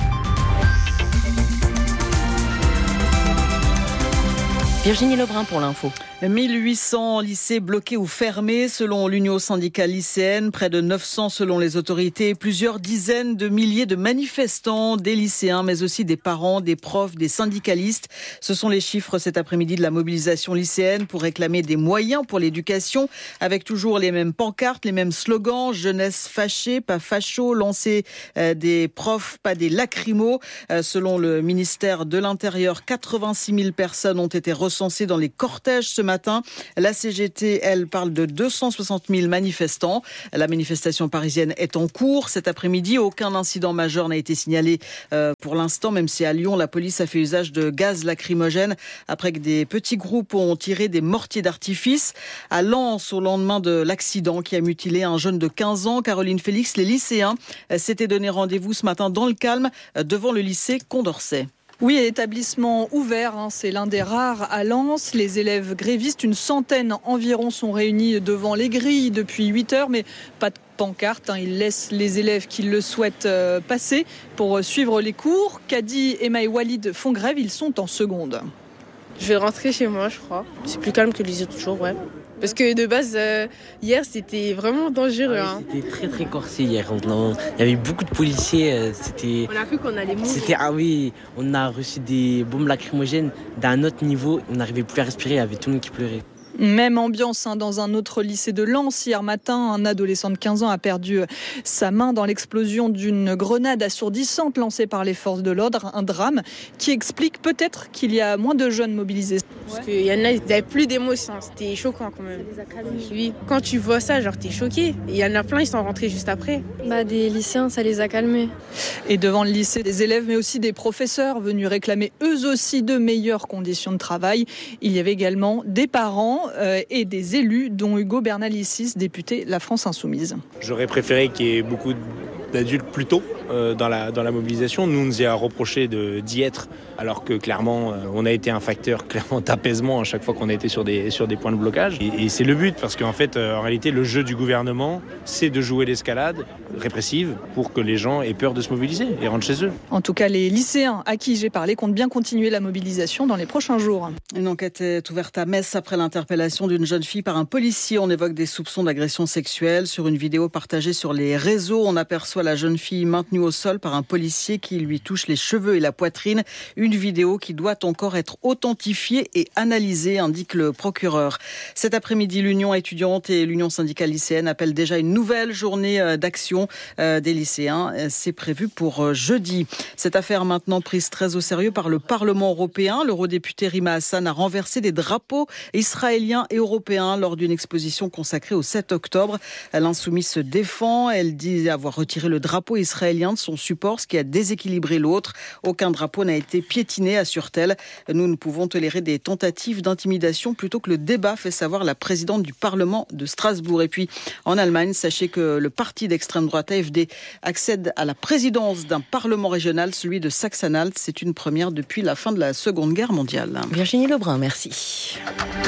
Virginie Lebrun pour l'info. mille huit cents lycées bloqués ou fermés selon l'Union syndicale lycéenne, près de neuf cents selon les autorités, et plusieurs dizaines de milliers de manifestants, des lycéens mais aussi des parents, des profs, des syndicalistes. Ce sont les chiffres cet après-midi de la mobilisation lycéenne pour réclamer des moyens pour l'éducation, avec toujours les mêmes pancartes, les mêmes slogans, jeunesse fâchée, pas facho, lancer euh, des profs, pas des lacrymos. Euh, selon le ministère de l'Intérieur, quatre-vingt-six mille personnes ont été recensées dans les cortèges ce matin. La C G T, elle, parle de deux cent soixante mille manifestants. La manifestation parisienne est en cours. Cet après-midi, aucun incident majeur n'a été signalé euh, pour l'instant, même si à Lyon, la police a fait usage de gaz lacrymogène après que des petits groupes ont tiré des mortiers d'artifice. À Lens, au lendemain de l'accident qui a mutilé un jeune de quinze ans, Caroline Félix, les lycéens s'étaient donné rendez-vous ce matin dans le calme devant le lycée Condorcet. Oui, établissement ouvert, hein, c'est l'un des rares à Lens. Les élèves grévistes, une centaine environ, sont réunis devant les grilles depuis huit heures, mais pas de pancarte. Hein. Ils laissent les élèves qui le souhaitent euh, passer pour suivre les cours. Kadi, Emma et Walid font grève, ils sont en seconde. Je vais rentrer chez moi, je crois. C'est plus calme que les autres jours, ouais. Parce que de base, euh, hier, c'était vraiment dangereux. Ah oui, c'était très très corsé hier. Il y avait beaucoup de policiers. Euh, c'était... On a cru qu'on allait mourir. C'était, ah oui, on a reçu des bombes lacrymogènes d'un autre niveau. On n'arrivait plus à respirer, il y avait tout le monde qui pleurait. Même ambiance hein, dans un autre lycée de Lens. Hier matin, un adolescent de quinze ans a perdu sa main dans l'explosion d'une grenade assourdissante lancée par les forces de l'ordre. Un drame qui explique peut-être qu'il y a moins de jeunes mobilisés. Parce qu'il y en a, ils n'avaient plus d'émotion. C'était choquant quand même. Oui. Quand tu vois ça, genre t'es choqué. Et il y en a plein, ils sont rentrés juste après. Bah, des lycéens, ça les a calmés. Et devant le lycée, des élèves, mais aussi des professeurs venus réclamer eux aussi de meilleures conditions de travail. Il y avait également des parents et des élus, dont Hugo Bernalicis, député La France Insoumise. J'aurais préféré qu'il y ait beaucoup d'adultes plus tôt euh, dans, la, dans la mobilisation. Nous, on nous a reproché de, d'y être, alors que clairement, euh, on a été un facteur clairement d'apaisement à chaque fois qu'on a été sur des, sur des points de blocage. Et, et c'est le but, parce qu'en fait, euh, en réalité, le jeu du gouvernement, c'est de jouer l'escalade répressive pour que les gens aient peur de se mobiliser et rentrent chez eux. En tout cas, les lycéens à qui j'ai parlé comptent bien continuer la mobilisation dans les prochains jours. Une enquête est ouverte à Metz après l'interpellation d'une jeune fille par un policier. On évoque des soupçons d'agression sexuelle. Sur une vidéo partagée sur les réseaux, on aperçoit la jeune fille maintenue au sol par un policier qui lui touche les cheveux et la poitrine. Une vidéo qui doit encore être authentifiée et analysée, indique le procureur. Cet après-midi, l'Union étudiante et l'Union syndicale lycéenne appellent déjà une nouvelle journée d'action des lycéens. C'est prévu pour jeudi. Cette affaire maintenant prise très au sérieux par le Parlement européen. L'eurodéputé Rima Hassan a renversé des drapeaux israéliens et européens lors d'une exposition consacrée au sept octobre. L'insoumise se défend. Elle dit avoir retiré le drapeau israélien de son support, ce qui a déséquilibré l'autre. Aucun drapeau n'a été piétiné, assure-t-elle. Nous ne pouvons tolérer des tentatives d'intimidation plutôt que le débat, fait savoir la présidente du Parlement de Strasbourg. Et puis, en Allemagne, sachez que le parti d'extrême droite A F D accède à la présidence d'un parlement régional, celui de Saxe-Anhalt. C'est une première depuis la fin de la Seconde Guerre mondiale. Virginie Lebrun, merci.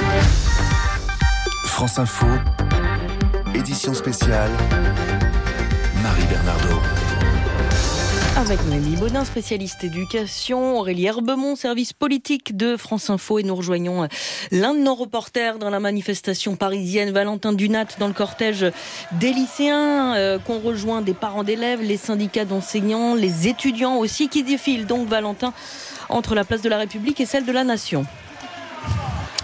France Info, édition spéciale, Marie Bernardo. Avec Noémie Baudin, spécialiste éducation, Aurélie Herbemont, service politique de France Info, et nous rejoignons l'un de nos reporters dans la manifestation parisienne, Valentin Dunat, dans le cortège des lycéens euh, qu'on rejoint, des parents d'élèves, les syndicats d'enseignants, les étudiants aussi qui défilent. Donc Valentin, entre la place de la République et celle de la Nation.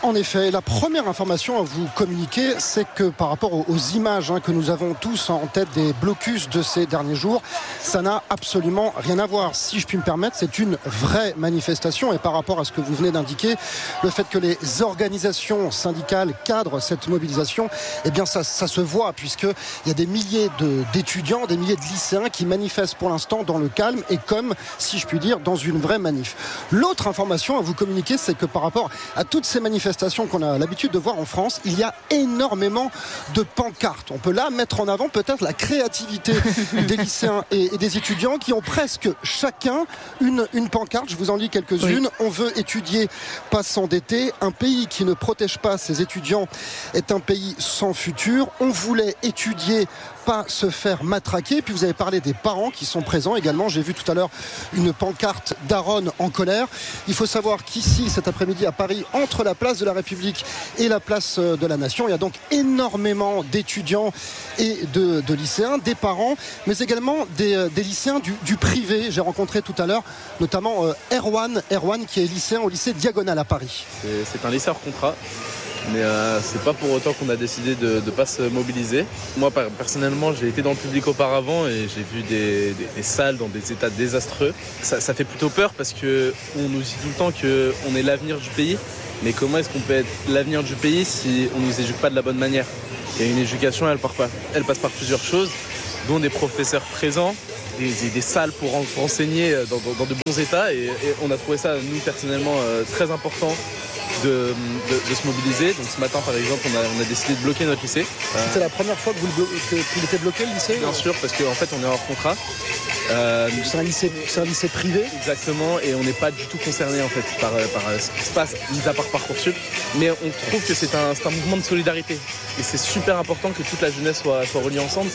En effet, la première information à vous communiquer, c'est que par rapport aux images hein, que nous avons tous en tête des blocus de ces derniers jours, ça n'a absolument rien à voir. Si je puis me permettre, c'est une vraie manifestation. Et par rapport à ce que vous venez d'indiquer, le fait que les organisations syndicales cadrent cette mobilisation, eh bien ça, ça se voit, puisqu'il y a des milliers de, d'étudiants, des milliers de lycéens qui manifestent pour l'instant dans le calme et comme, si je puis dire, dans une vraie manif. L'autre information à vous communiquer, c'est que par rapport à toutes ces manifestations qu'on a l'habitude de voir en France, il y a énormément de pancartes. On peut là mettre en avant peut-être la créativité des lycéens et, et des étudiants qui ont presque chacun une, une pancarte. Je vous en lis quelques-unes. Oui. On veut étudier, pas s'endetter. Un pays qui ne protège pas ses étudiants est un pays sans futur. On voulait étudier, pas se faire matraquer. Puis vous avez parlé des parents qui sont présents également. J'ai vu tout à l'heure une pancarte d'Aaron en colère. Il faut savoir qu'ici, cet après-midi à Paris, entre la place de la République et la place de la Nation, il y a donc énormément d'étudiants et de, de lycéens, des parents, mais également des, des lycéens du, du privé. J'ai rencontré tout à l'heure notamment euh, Erwan, Erwan qui est lycéen au lycée Diagonale à Paris. C'est, c'est un lycée hors contrat. Mais euh, c'est pas pour autant qu'on a décidé de ne pas se mobiliser. Moi personnellement, j'ai été dans le public auparavant et j'ai vu des, des, des salles dans des états désastreux. Ça, ça fait plutôt peur parce qu'on nous dit tout le temps qu'on est l'avenir du pays. Mais comment est-ce qu'on peut être l'avenir du pays si on ne nous éduque pas de la bonne manière ? Et une éducation, elle, part pas, elle passe par plusieurs choses, dont des professeurs présents, des, des, des salles pour, en, pour enseigner dans, dans, dans de bons états. Et, et on a trouvé ça, nous, personnellement, euh, très important. De, de, de se mobiliser. Donc ce matin par exemple on a, on a décidé de bloquer notre lycée. C'était euh, la première fois que vous le, que, qu'il était bloqué le lycée ? Bien sûr, parce qu'en fait on est hors contrat. Euh, c'est, un lycée, c'est un lycée privé ? Exactement, et on n'est pas du tout concerné en fait par, par ce qui se passe, mis à part Parcoursup. Mais on trouve que c'est un, c'est un mouvement de solidarité. Et c'est super important que toute la jeunesse soit, soit reliée ensemble.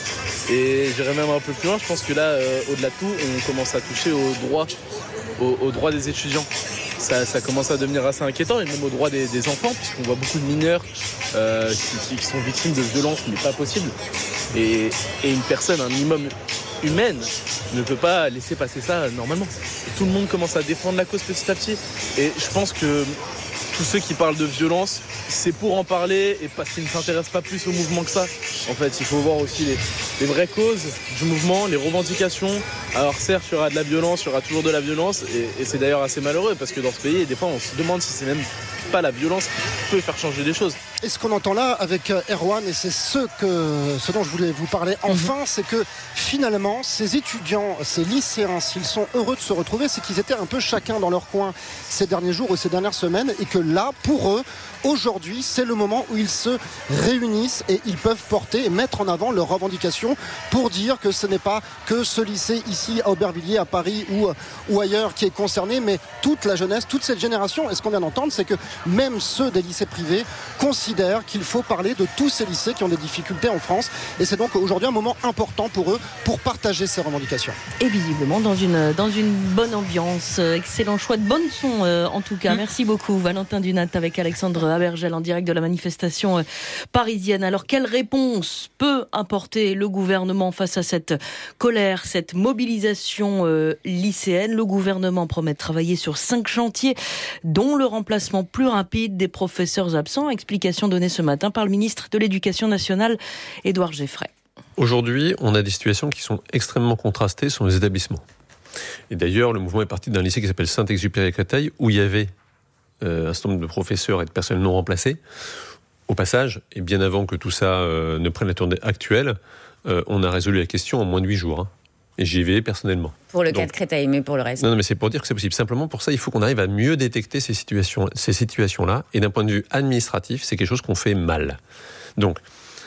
Et j'irai même un peu plus loin, je pense que là, euh, au-delà de tout, on commence à toucher aux droits, aux, aux droits des étudiants. Ça, ça commence à devenir assez inquiétant, et même aux droits des, des enfants, puisqu'on voit beaucoup de mineurs euh, qui, qui sont victimes de violences, mais pas possible. Et, et une personne, un minimum humaine, ne peut pas laisser passer ça normalement. Et tout le monde commence à défendre la cause petit à petit. Et je pense que tous ceux qui parlent de violence, c'est pour en parler et parce qu'ils ne s'intéressent pas plus au mouvement que ça. En fait, il faut voir aussi les, les vraies causes du mouvement, les revendications. Alors certes, il y aura de la violence, il y aura toujours de la violence, et, et c'est d'ailleurs assez malheureux parce que dans ce pays, des fois, on se demande si c'est même pas la violence qui peut faire changer les choses. Et ce qu'on entend là avec Erwan, et c'est ce, que, ce dont je voulais vous parler enfin, mmh. c'est que finalement, ces étudiants, ces lycéens, s'ils sont heureux de se retrouver, c'est qu'ils étaient un peu chacun dans leur coin ces derniers jours ou ces dernières semaines, et que là, pour eux, aujourd'hui, c'est le moment où ils se réunissent et ils peuvent porter et mettre en avant leurs revendications pour dire que ce n'est pas que ce lycée ici à Aubervilliers, à Paris ou, ou ailleurs qui est concerné, mais toute la jeunesse, toute cette génération. Et ce qu'on vient d'entendre, c'est que même ceux des lycées privés considèrent qu'il faut parler de tous ces lycées qui ont des difficultés en France. Et c'est donc aujourd'hui un moment important pour eux pour partager ces revendications. Et visiblement dans une, dans une bonne ambiance. Excellent choix de bonne son euh, en tout cas. Mmh. Merci beaucoup Valentin Dunat avec Alexandre Abergel en direct de la manifestation parisienne. Alors quelle réponse peut apporter le gouvernement face à cette colère, cette mobilisation euh, lycéenne ? Le gouvernement promet de travailler sur cinq chantiers, dont le remplacement plus rapide des professeurs absents. Explication donnée ce matin par le ministre de l'Éducation nationale, Édouard Geffray. Aujourd'hui, on a des situations qui sont extrêmement contrastées sur les établissements. Et d'ailleurs, le mouvement est parti d'un lycée qui s'appelle Saint-Exupéry à Créteil, où il y avait Euh, un certain nombre de professeurs et de personnels non remplacés. Au passage, et bien avant que tout ça euh, ne prenne la tournée actuelle, euh, on a résolu la question en moins de huit jours. Hein. Et j'y vais personnellement. Pour le Donc, cas de Créteil, mais pour le reste. Non, non, mais c'est pour dire que c'est possible. Simplement, pour ça, il faut qu'on arrive à mieux détecter ces situations, ces situations-là. Et d'un point de vue administratif, c'est quelque chose qu'on fait mal. Donc,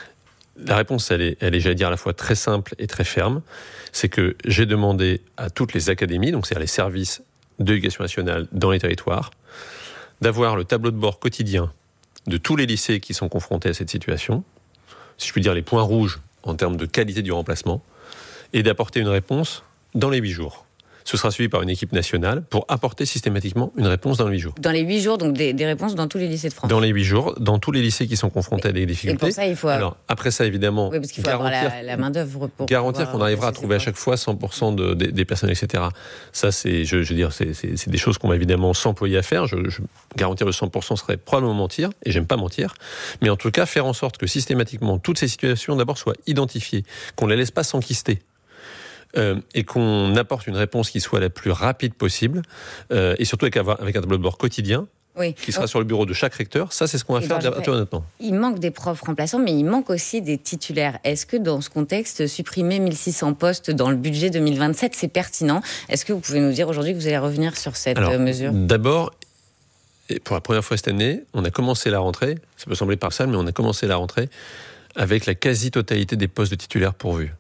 la réponse, elle est, elle est, j'allais dire, à la fois très simple et très ferme. C'est que j'ai demandé à toutes les académies, donc c'est-à-dire les services de l'éducation nationale dans les territoires, d'avoir le tableau de bord quotidien de tous les lycées qui sont confrontés à cette situation, si je puis dire les points rouges en termes de qualité du remplacement, et d'apporter une réponse dans les huit jours. ce sera suivi par une équipe nationale pour apporter systématiquement une réponse dans les huit jours. Dans les huit jours, donc des, des réponses dans tous les lycées de France. Dans les huit jours, dans tous les lycées qui sont confrontés à des difficultés. Et pour ça, il faut... Alors, après ça, évidemment, oui, parce qu'il faut avoir la, la main-d'œuvre pour garantir qu'on arrivera à trouver à chaque fois cent pour cent de, de, des personnes, et cetera. Ça, c'est, je, je veux dire, c'est, c'est, c'est des choses qu'on va évidemment s'employer à faire. Je, je, garantir le cent pour cent serait probablement mentir, et j'aime pas mentir. Mais en tout cas, faire en sorte que systématiquement, toutes ces situations d'abord soient identifiées, qu'on ne les laisse pas s'enquister. Euh, et qu'on apporte une réponse qui soit la plus rapide possible, euh, et surtout avec, avec un tableau de bord quotidien, oui. qui sera oh. sur le bureau de chaque recteur. Ça, c'est ce qu'on va et faire très honnêtement. Il manque des profs remplaçants, mais il manque aussi des titulaires. Est-ce que dans ce contexte, supprimer mille six cents postes dans le budget deux mille vingt-sept, c'est pertinent ? Est-ce que vous pouvez nous dire aujourd'hui que vous allez revenir sur cette Alors, mesure ? D'abord, et pour la première fois cette année, on a commencé la rentrée, ça peut sembler paradoxal, mais on a commencé la rentrée avec la quasi-totalité des postes de titulaires pourvus.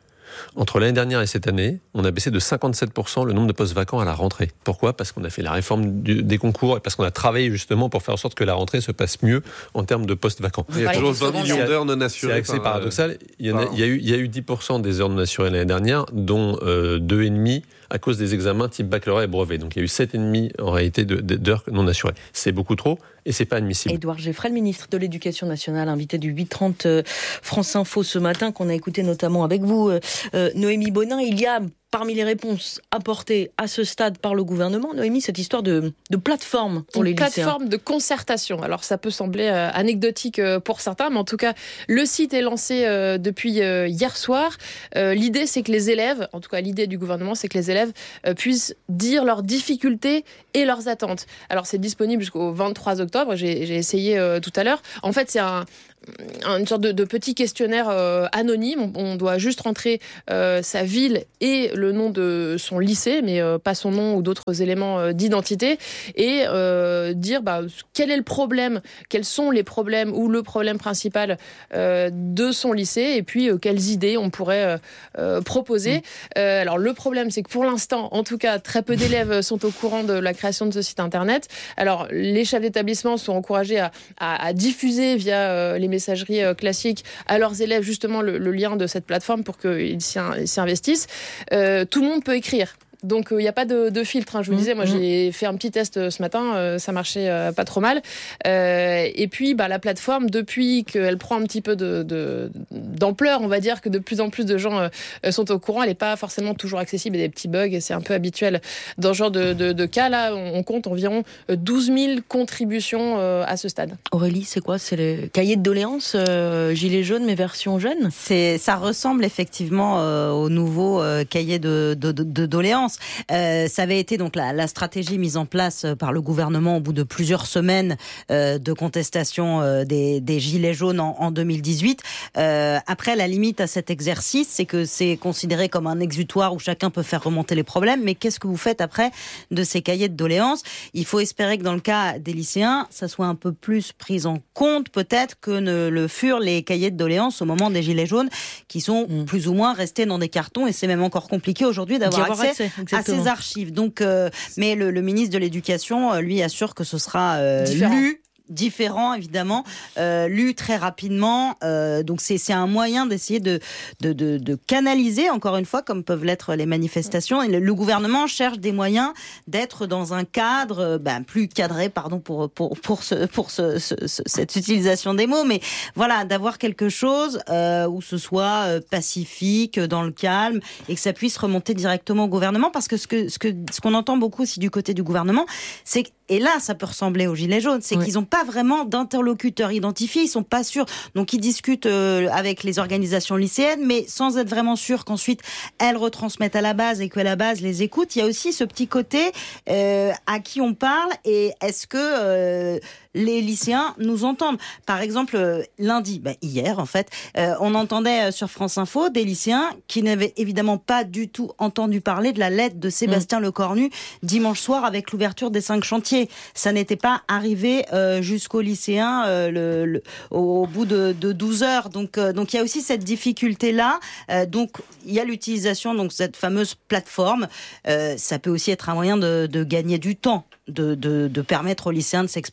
Entre l'année dernière et cette année, on a baissé de cinquante-sept pour cent le nombre de postes vacants à la rentrée. Pourquoi ? Parce qu'on a fait la réforme du, des concours et parce qu'on a travaillé justement pour faire en sorte que la rentrée se passe mieux en termes de postes vacants. Il y a toujours vingt millions d'heures non assurées. C'est assez paradoxal. Il y, en a, il, y a eu, il y a eu dix pour cent des heures non assurées l'année dernière, dont euh, deux virgule cinq à cause des examens type baccalauréat et brevet. Donc il y a eu sept virgule cinq en réalité de, de, d'heures non assurées. C'est beaucoup trop et c'est pas admissible. Édouard Geffray, le ministre de l'Éducation nationale, invité du huit trente France Info ce matin, qu'on a écouté notamment avec vous, euh, Noémie Bonin. Il y a parmi les réponses apportées à ce stade par le gouvernement, Noémie, cette histoire de, de plateforme pour Une les lycéens. Plateforme de concertation. Alors ça peut sembler euh, anecdotique euh, pour certains, mais en tout cas, le site est lancé euh, depuis euh, hier soir. Euh, l'idée, c'est que les élèves, en tout cas l'idée du gouvernement, c'est que les élèves euh, puissent dire leurs difficultés et leurs attentes. Alors c'est disponible jusqu'au vingt-trois octobre, j'ai, j'ai essayé euh, tout à l'heure. En fait, c'est un... une sorte de, de petit questionnaire euh, anonyme. On, on doit juste rentrer euh, sa ville et le nom de son lycée, mais euh, pas son nom ou d'autres éléments euh, d'identité, et euh, dire bah, quel est le problème, quels sont les problèmes ou le problème principal euh, de son lycée, et puis euh, quelles idées on pourrait euh, euh, proposer. Mmh. Euh, alors le problème, c'est que pour l'instant, en tout cas, très peu d'élèves sont au courant de la création de ce site internet. Alors les chefs d'établissement sont encouragés à, à, à diffuser via euh, les messageries euh, classiques à leurs élèves justement le, le lien de cette plateforme pour qu'ils s'y, s'y investissent. Euh, tout le monde peut écrire. Donc il euh, n'y a pas de, de filtre. Hein. Je vous mmh, disais, moi mmh. j'ai fait un petit test euh, ce matin, euh, ça marchait euh, pas trop mal. Euh, et puis bah, la plateforme, depuis qu'elle prend un petit peu de, de, d'ampleur, on va dire que de plus en plus de gens euh, sont au courant, elle n'est pas forcément toujours accessible, il y a des petits bugs, et c'est un peu habituel dans ce genre de, de, de cas. Là, on, on compte environ douze mille contributions euh, à ce stade. Aurélie, c'est quoi ? C'est le cahier de doléances euh, Gilets jaunes, mais version jeune ? c'est, Ça ressemble effectivement euh, au nouveau euh, cahier de, de, de, de doléances. Euh, ça avait été donc la, la stratégie mise en place par le gouvernement au bout de plusieurs semaines euh, de contestation euh, des, des gilets jaunes en, en deux mille dix-huit. Euh, après, la limite à cet exercice, c'est que c'est considéré comme un exutoire où chacun peut faire remonter les problèmes. Mais qu'est-ce que vous faites après de ces cahiers de doléances ? Il faut espérer que dans le cas des lycéens, ça soit un peu plus pris en compte peut-être que ne le furent les cahiers de doléances au moment des gilets jaunes, qui sont mmh. plus ou moins restés dans des cartons, et c'est même encore compliqué aujourd'hui d'avoir accès, accès à ces archives. Donc, euh, mais le, le ministre de l'Éducation, lui, assure que ce sera euh, lu. Différent évidemment, euh, lu très rapidement, euh, donc c'est, c'est un moyen d'essayer de, de, de, de canaliser, encore une fois, comme peuvent l'être les manifestations. Et le, le gouvernement cherche des moyens d'être dans un cadre ben, plus cadré, pardon pour, pour, pour, ce, pour ce, ce, ce, cette utilisation des mots, mais voilà, d'avoir quelque chose euh, où ce soit euh, pacifique, dans le calme, et que ça puisse remonter directement au gouvernement, parce que ce, que, ce, que, ce qu'on entend beaucoup aussi du côté du gouvernement, c'est que, et là ça peut ressembler aux gilets jaunes, c'est oui. qu'ils n'ont pas vraiment d'interlocuteurs identifiés, ils sont pas sûrs, donc ils discutent euh, avec les organisations lycéennes, mais sans être vraiment sûrs qu'ensuite elles retransmettent à la base et que la base les écoute. Il y a aussi ce petit côté euh, à qui on parle, et est-ce que euh, les lycéens nous entendent. Par exemple, euh, lundi, bah, hier en fait, euh, on entendait euh, sur France Info des lycéens qui n'avaient évidemment pas du tout entendu parler de la lettre de Sébastien mmh. Lecornu dimanche soir avec l'ouverture des cinq chantiers. Ça n'était pas arrivé euh, jusqu'aux lycéens euh, le, le, au, au bout de, de douze heures. Donc, euh, donc il y a aussi cette difficulté-là. Euh, donc il y a l'utilisation donc cette fameuse plateforme. Euh, ça peut aussi être un moyen de, de gagner du temps, de, de, de permettre aux lycéens de s'exprimer comme ça.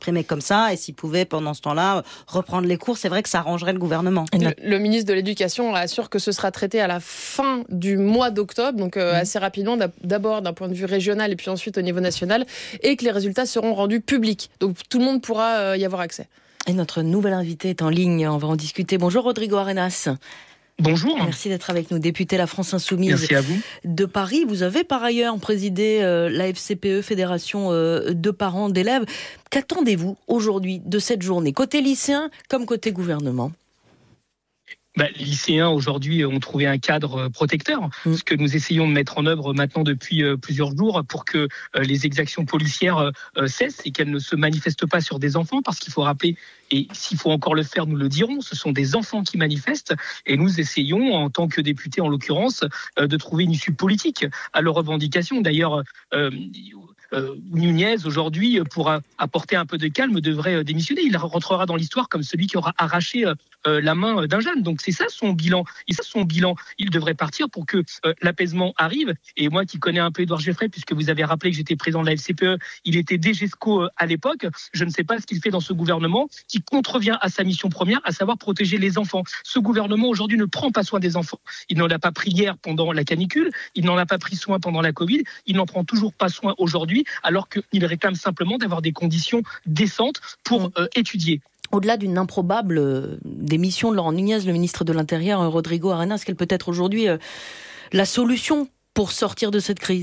ça, et s'ils pouvaient pendant ce temps-là reprendre les cours, c'est vrai que ça arrangerait le gouvernement. Le, le ministre de l'Éducation assure que ce sera traité à la fin du mois d'octobre, donc euh, mmh. assez rapidement, d'abord d'un point de vue régional et puis ensuite au niveau national, et que les résultats seront rendus publics. Donc tout le monde pourra euh, y avoir accès. Et notre nouvel invité est en ligne, on va en discuter. Bonjour Rodrigo Arenas. Bonjour. Merci d'être avec nous, député La France Insoumise. Merci à vous. De Paris. Vous avez par ailleurs présidé euh, la F C P E, Fédération euh, de parents d'élèves. Qu'attendez-vous aujourd'hui de cette journée, côté lycéen comme côté gouvernement ? Bah, les lycéens aujourd'hui ont trouvé un cadre protecteur, mmh. ce que nous essayons de mettre en œuvre maintenant depuis euh, plusieurs jours pour que euh, les exactions policières euh, cessent et qu'elles ne se manifestent pas sur des enfants, parce qu'il faut rappeler, et s'il faut encore le faire, nous le dirons, ce sont des enfants qui manifestent, et nous essayons, en tant que députés en l'occurrence, euh, de trouver une issue politique à leurs revendications. D'ailleurs, euh, Euh, Nunez, aujourd'hui, pour a, apporter un peu de calme, devrait démissionner. Il rentrera dans l'histoire comme celui qui aura arraché euh, la main d'un jeune. Donc c'est ça son bilan. Et ça son bilan. Il devrait partir pour que euh, l'apaisement arrive. Et moi qui connais un peu Édouard Geoffray, puisque vous avez rappelé que j'étais président de la F C P E, il était D G E S C O à l'époque. Je ne sais pas ce qu'il fait dans ce gouvernement qui contrevient à sa mission première, à savoir protéger les enfants. Ce gouvernement aujourd'hui ne prend pas soin des enfants. Il n'en a pas pris hier pendant la canicule. Il n'en a pas pris soin pendant la Covid. Il n'en prend toujours pas soin aujourd'hui, alors qu'il réclame simplement d'avoir des conditions décentes pour euh, étudier. Au-delà d'une improbable euh, démission de Laurent Nunez, le ministre de l'Intérieur, euh, Rodrigo Arenas, quelle peut être aujourd'hui euh, la solution pour sortir de cette crise ?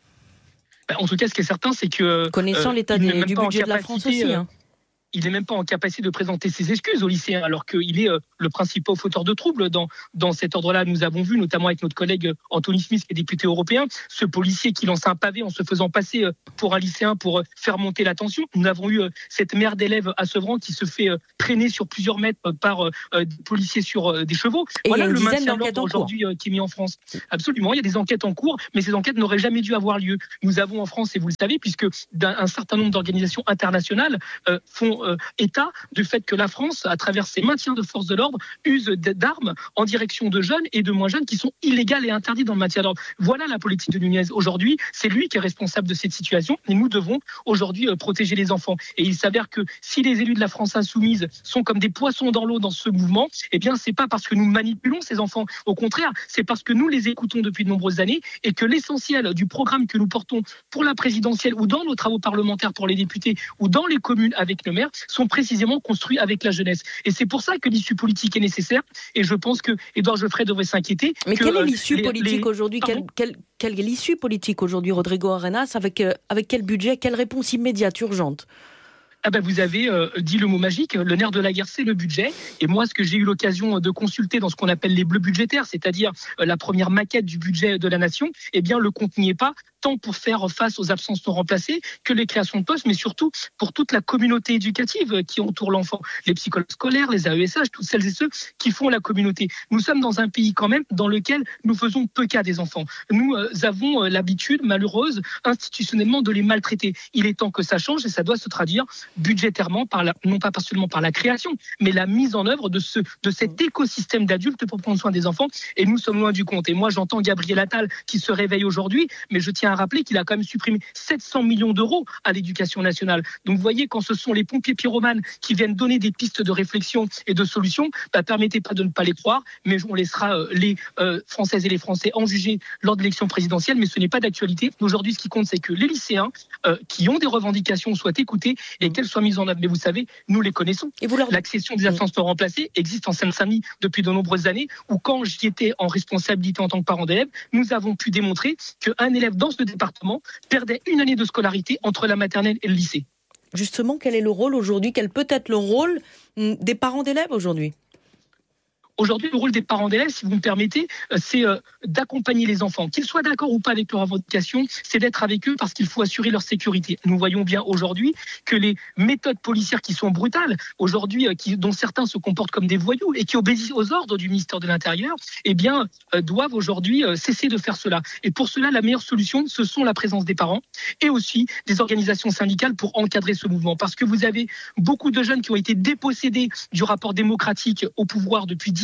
En tout cas, ce qui est certain, c'est que... Connaissant euh, l'état des, du budget de la France aussi, hein. Il n'est même pas en capacité de présenter ses excuses aux lycéens, alors qu'il est euh, le principal fauteur de troubles dans, dans cet ordre-là. Nous avons vu, notamment avec notre collègue Anthony Smith, qui est député européen, ce policier qui lance un pavé en se faisant passer euh, pour un lycéen pour euh, faire monter la tension. Nous avons eu euh, cette mère d'élèves à Sevran qui se fait euh, traîner sur plusieurs mètres euh, par euh, des policiers sur euh, des chevaux. Et voilà il y a une le maintien de l'ordre aujourd'hui euh, qui est mis en France. Absolument, il y a des enquêtes en cours, mais ces enquêtes n'auraient jamais dû avoir lieu. Nous avons en France, et vous le savez, puisque d'un, un certain nombre d'organisations internationales euh, font euh, état du fait que la France, à travers ses maintiens de forces de l'ordre, use d'armes en direction de jeunes et de moins jeunes qui sont illégales et interdites dans le maintien d'ordre. Voilà la politique de Nunez. Aujourd'hui, c'est lui qui est responsable de cette situation et nous devons aujourd'hui protéger les enfants. Et il s'avère que si les élus de la France Insoumise sont comme des poissons dans l'eau dans ce mouvement, eh bien, c'est pas parce que nous manipulons ces enfants. Au contraire, c'est parce que nous les écoutons depuis de nombreuses années et que l'essentiel du programme que nous portons pour la présidentielle ou dans nos travaux parlementaires pour les députés ou dans les communes avec le maire sont précisément construit avec la jeunesse. Et c'est pour ça que l'issue politique est nécessaire. Et je pense que Édouard Geoffray devrait s'inquiéter. Mais que, quelle est l'issue les, politique les... aujourd'hui quelle, quelle, quelle est l'issue politique aujourd'hui, Rodrigo Arenas, avec, euh, avec quel budget, quelle réponse immédiate, urgente ? Ah ben vous avez euh, dit le mot magique, le nerf de la guerre, c'est le budget. Et moi, ce que j'ai eu l'occasion de consulter dans ce qu'on appelle les bleus budgétaires, c'est-à-dire euh, la première maquette du budget de la nation, eh bien, le compte n'y est pas, tant pour faire face aux absences non remplacées que les créations de postes, mais surtout pour toute la communauté éducative qui entoure l'enfant, les psychologues scolaires, les A E S H, toutes celles et ceux qui font la communauté. Nous sommes dans un pays quand même dans lequel nous faisons peu cas des enfants. Nous euh, avons euh, l'habitude malheureuse institutionnellement de les maltraiter. Il est temps que ça change et ça doit se traduire budgétairement, par la, non pas seulement par la création, mais la mise en œuvre de, ce, de cet écosystème d'adultes pour prendre soin des enfants. Et nous sommes loin du compte. Et moi, j'entends Gabriel Attal qui se réveille aujourd'hui, mais je tiens à rappeler qu'il a quand même supprimé sept cents millions d'euros à l'éducation nationale. Donc vous voyez, quand ce sont les pompiers pyromanes qui viennent donner des pistes de réflexion et de solutions, bah, permettez pas de ne pas les croire, mais on laissera euh, les euh, Françaises et les Français en juger lors de l'élection présidentielle, mais ce n'est pas d'actualité. Aujourd'hui, ce qui compte, c'est que les lycéens euh, qui ont des revendications soient écoutés et qu'elles soient mises en œuvre. Mais vous savez, nous les connaissons. Et vous leur... L'accession des absences non remplacées existe en Seine-Saint-Denis depuis de nombreuses années, où quand j'y étais en responsabilité en tant que parent d'élève, nous avons pu démontrer qu'un élève dans ce département perdait une année de scolarité entre la maternelle et le lycée. Justement, quel est le rôle aujourd'hui ? Quel peut être le rôle des parents d'élèves aujourd'hui ? Aujourd'hui, le rôle des parents d'élèves, si vous me permettez, c'est d'accompagner les enfants. Qu'ils soient d'accord ou pas avec leurs revendications, c'est d'être avec eux parce qu'il faut assurer leur sécurité. Nous voyons bien aujourd'hui que les méthodes policières qui sont brutales, aujourd'hui, qui, dont certains se comportent comme des voyous et qui obéissent aux ordres du ministère de l'Intérieur, eh bien, doivent aujourd'hui cesser de faire cela. Et pour cela, la meilleure solution, ce sont la présence des parents et aussi des organisations syndicales pour encadrer ce mouvement. Parce que vous avez beaucoup de jeunes qui ont été dépossédés du rapport démocratique au pouvoir depuis dix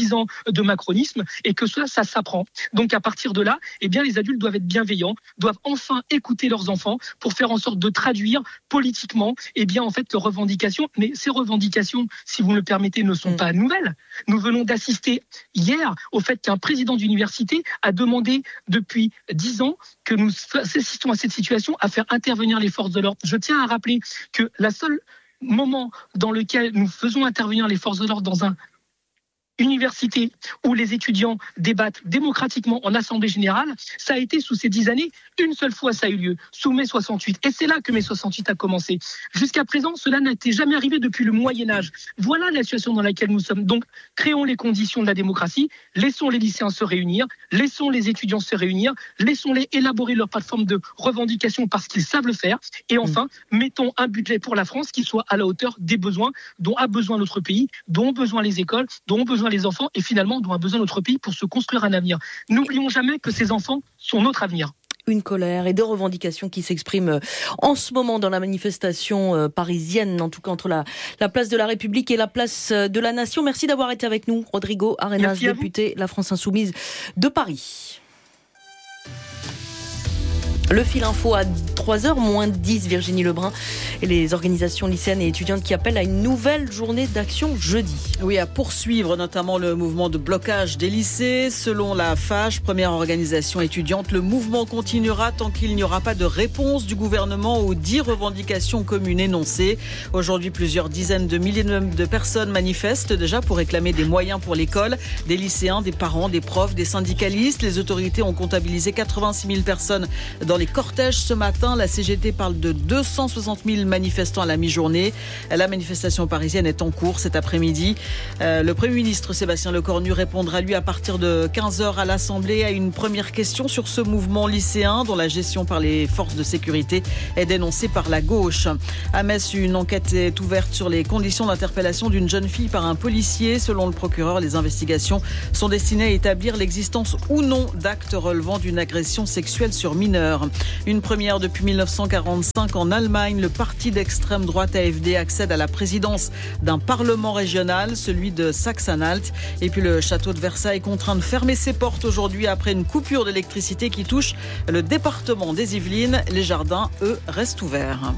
dix ans de macronisme et que ça, ça s'apprend. Donc à partir de là, eh bien, les adultes doivent être bienveillants, doivent enfin écouter leurs enfants pour faire en sorte de traduire politiquement eh bien, en fait, leurs revendications. Mais ces revendications, si vous me le permettez, ne sont mmh. pas nouvelles. Nous venons d'assister hier au fait qu'un président d'université a demandé depuis dix ans que nous assistions à cette situation, à faire intervenir les forces de l'ordre. Je tiens à rappeler que la seule moment dans lequel nous faisons intervenir les forces de l'ordre dans un université où les étudiants débattent démocratiquement en assemblée générale, ça a été sous ces dix années, une seule fois ça a eu lieu, sous mai soixante-huit. Et c'est là que mai soixante-huit a commencé. Jusqu'à présent, cela n'était jamais arrivé depuis le Moyen-Âge. Voilà la situation dans laquelle nous sommes. Donc, créons les conditions de la démocratie, laissons les lycéens se réunir, laissons les étudiants se réunir, laissons-les élaborer leur plateforme de revendication parce qu'ils savent le faire. Et enfin, mmh. mettons un budget pour la France qui soit à la hauteur des besoins dont a besoin notre pays, dont ont besoin les écoles, dont ont besoin les enfants et finalement dont a besoin notre pays pour se construire un avenir. N'oublions jamais que ces enfants sont notre avenir. Une colère et deux revendications qui s'expriment en ce moment dans la manifestation parisienne, en tout cas entre la, la place de la République et la place de la Nation. Merci d'avoir été avec nous, Rodrigo Arenas, député La France Insoumise de Paris. Le fil info à trois heures moins dix, Virginie Lebrun et les organisations lycéennes et étudiantes qui appellent à une nouvelle journée d'action jeudi. Oui, à poursuivre notamment le mouvement de blocage des lycées. Selon la F A G, première organisation étudiante, le mouvement continuera tant qu'il n'y aura pas de réponse du gouvernement aux dix revendications communes énoncées. Aujourd'hui, plusieurs dizaines de milliers de personnes manifestent déjà pour réclamer des moyens pour l'école, des lycéens, des parents, des profs, des syndicalistes. Les autorités ont comptabilisé quatre-vingt-six mille personnes dans les cortèges ce matin. La C G T parle de deux cent soixante mille manifestants à la mi-journée. La manifestation parisienne est en cours cet après-midi. Euh, le Premier ministre Sébastien Lecornu répondra lui à partir de quinze heures à l'Assemblée à une première question sur ce mouvement lycéen dont la gestion par les forces de sécurité est dénoncée par la gauche. À Metz, une enquête est ouverte sur les conditions d'interpellation d'une jeune fille par un policier. Selon le procureur, les investigations sont destinées à établir l'existence ou non d'actes relevant d'une agression sexuelle sur mineur. Une première depuis mille neuf cent quarante-cinq en Allemagne. Le parti d'extrême droite A F D accède à la présidence d'un parlement régional, celui de Saxe-Anhalt. Et puis le château de Versailles contraint de fermer ses portes aujourd'hui après une coupure d'électricité qui touche le département des Yvelines. Les jardins, eux, restent ouverts.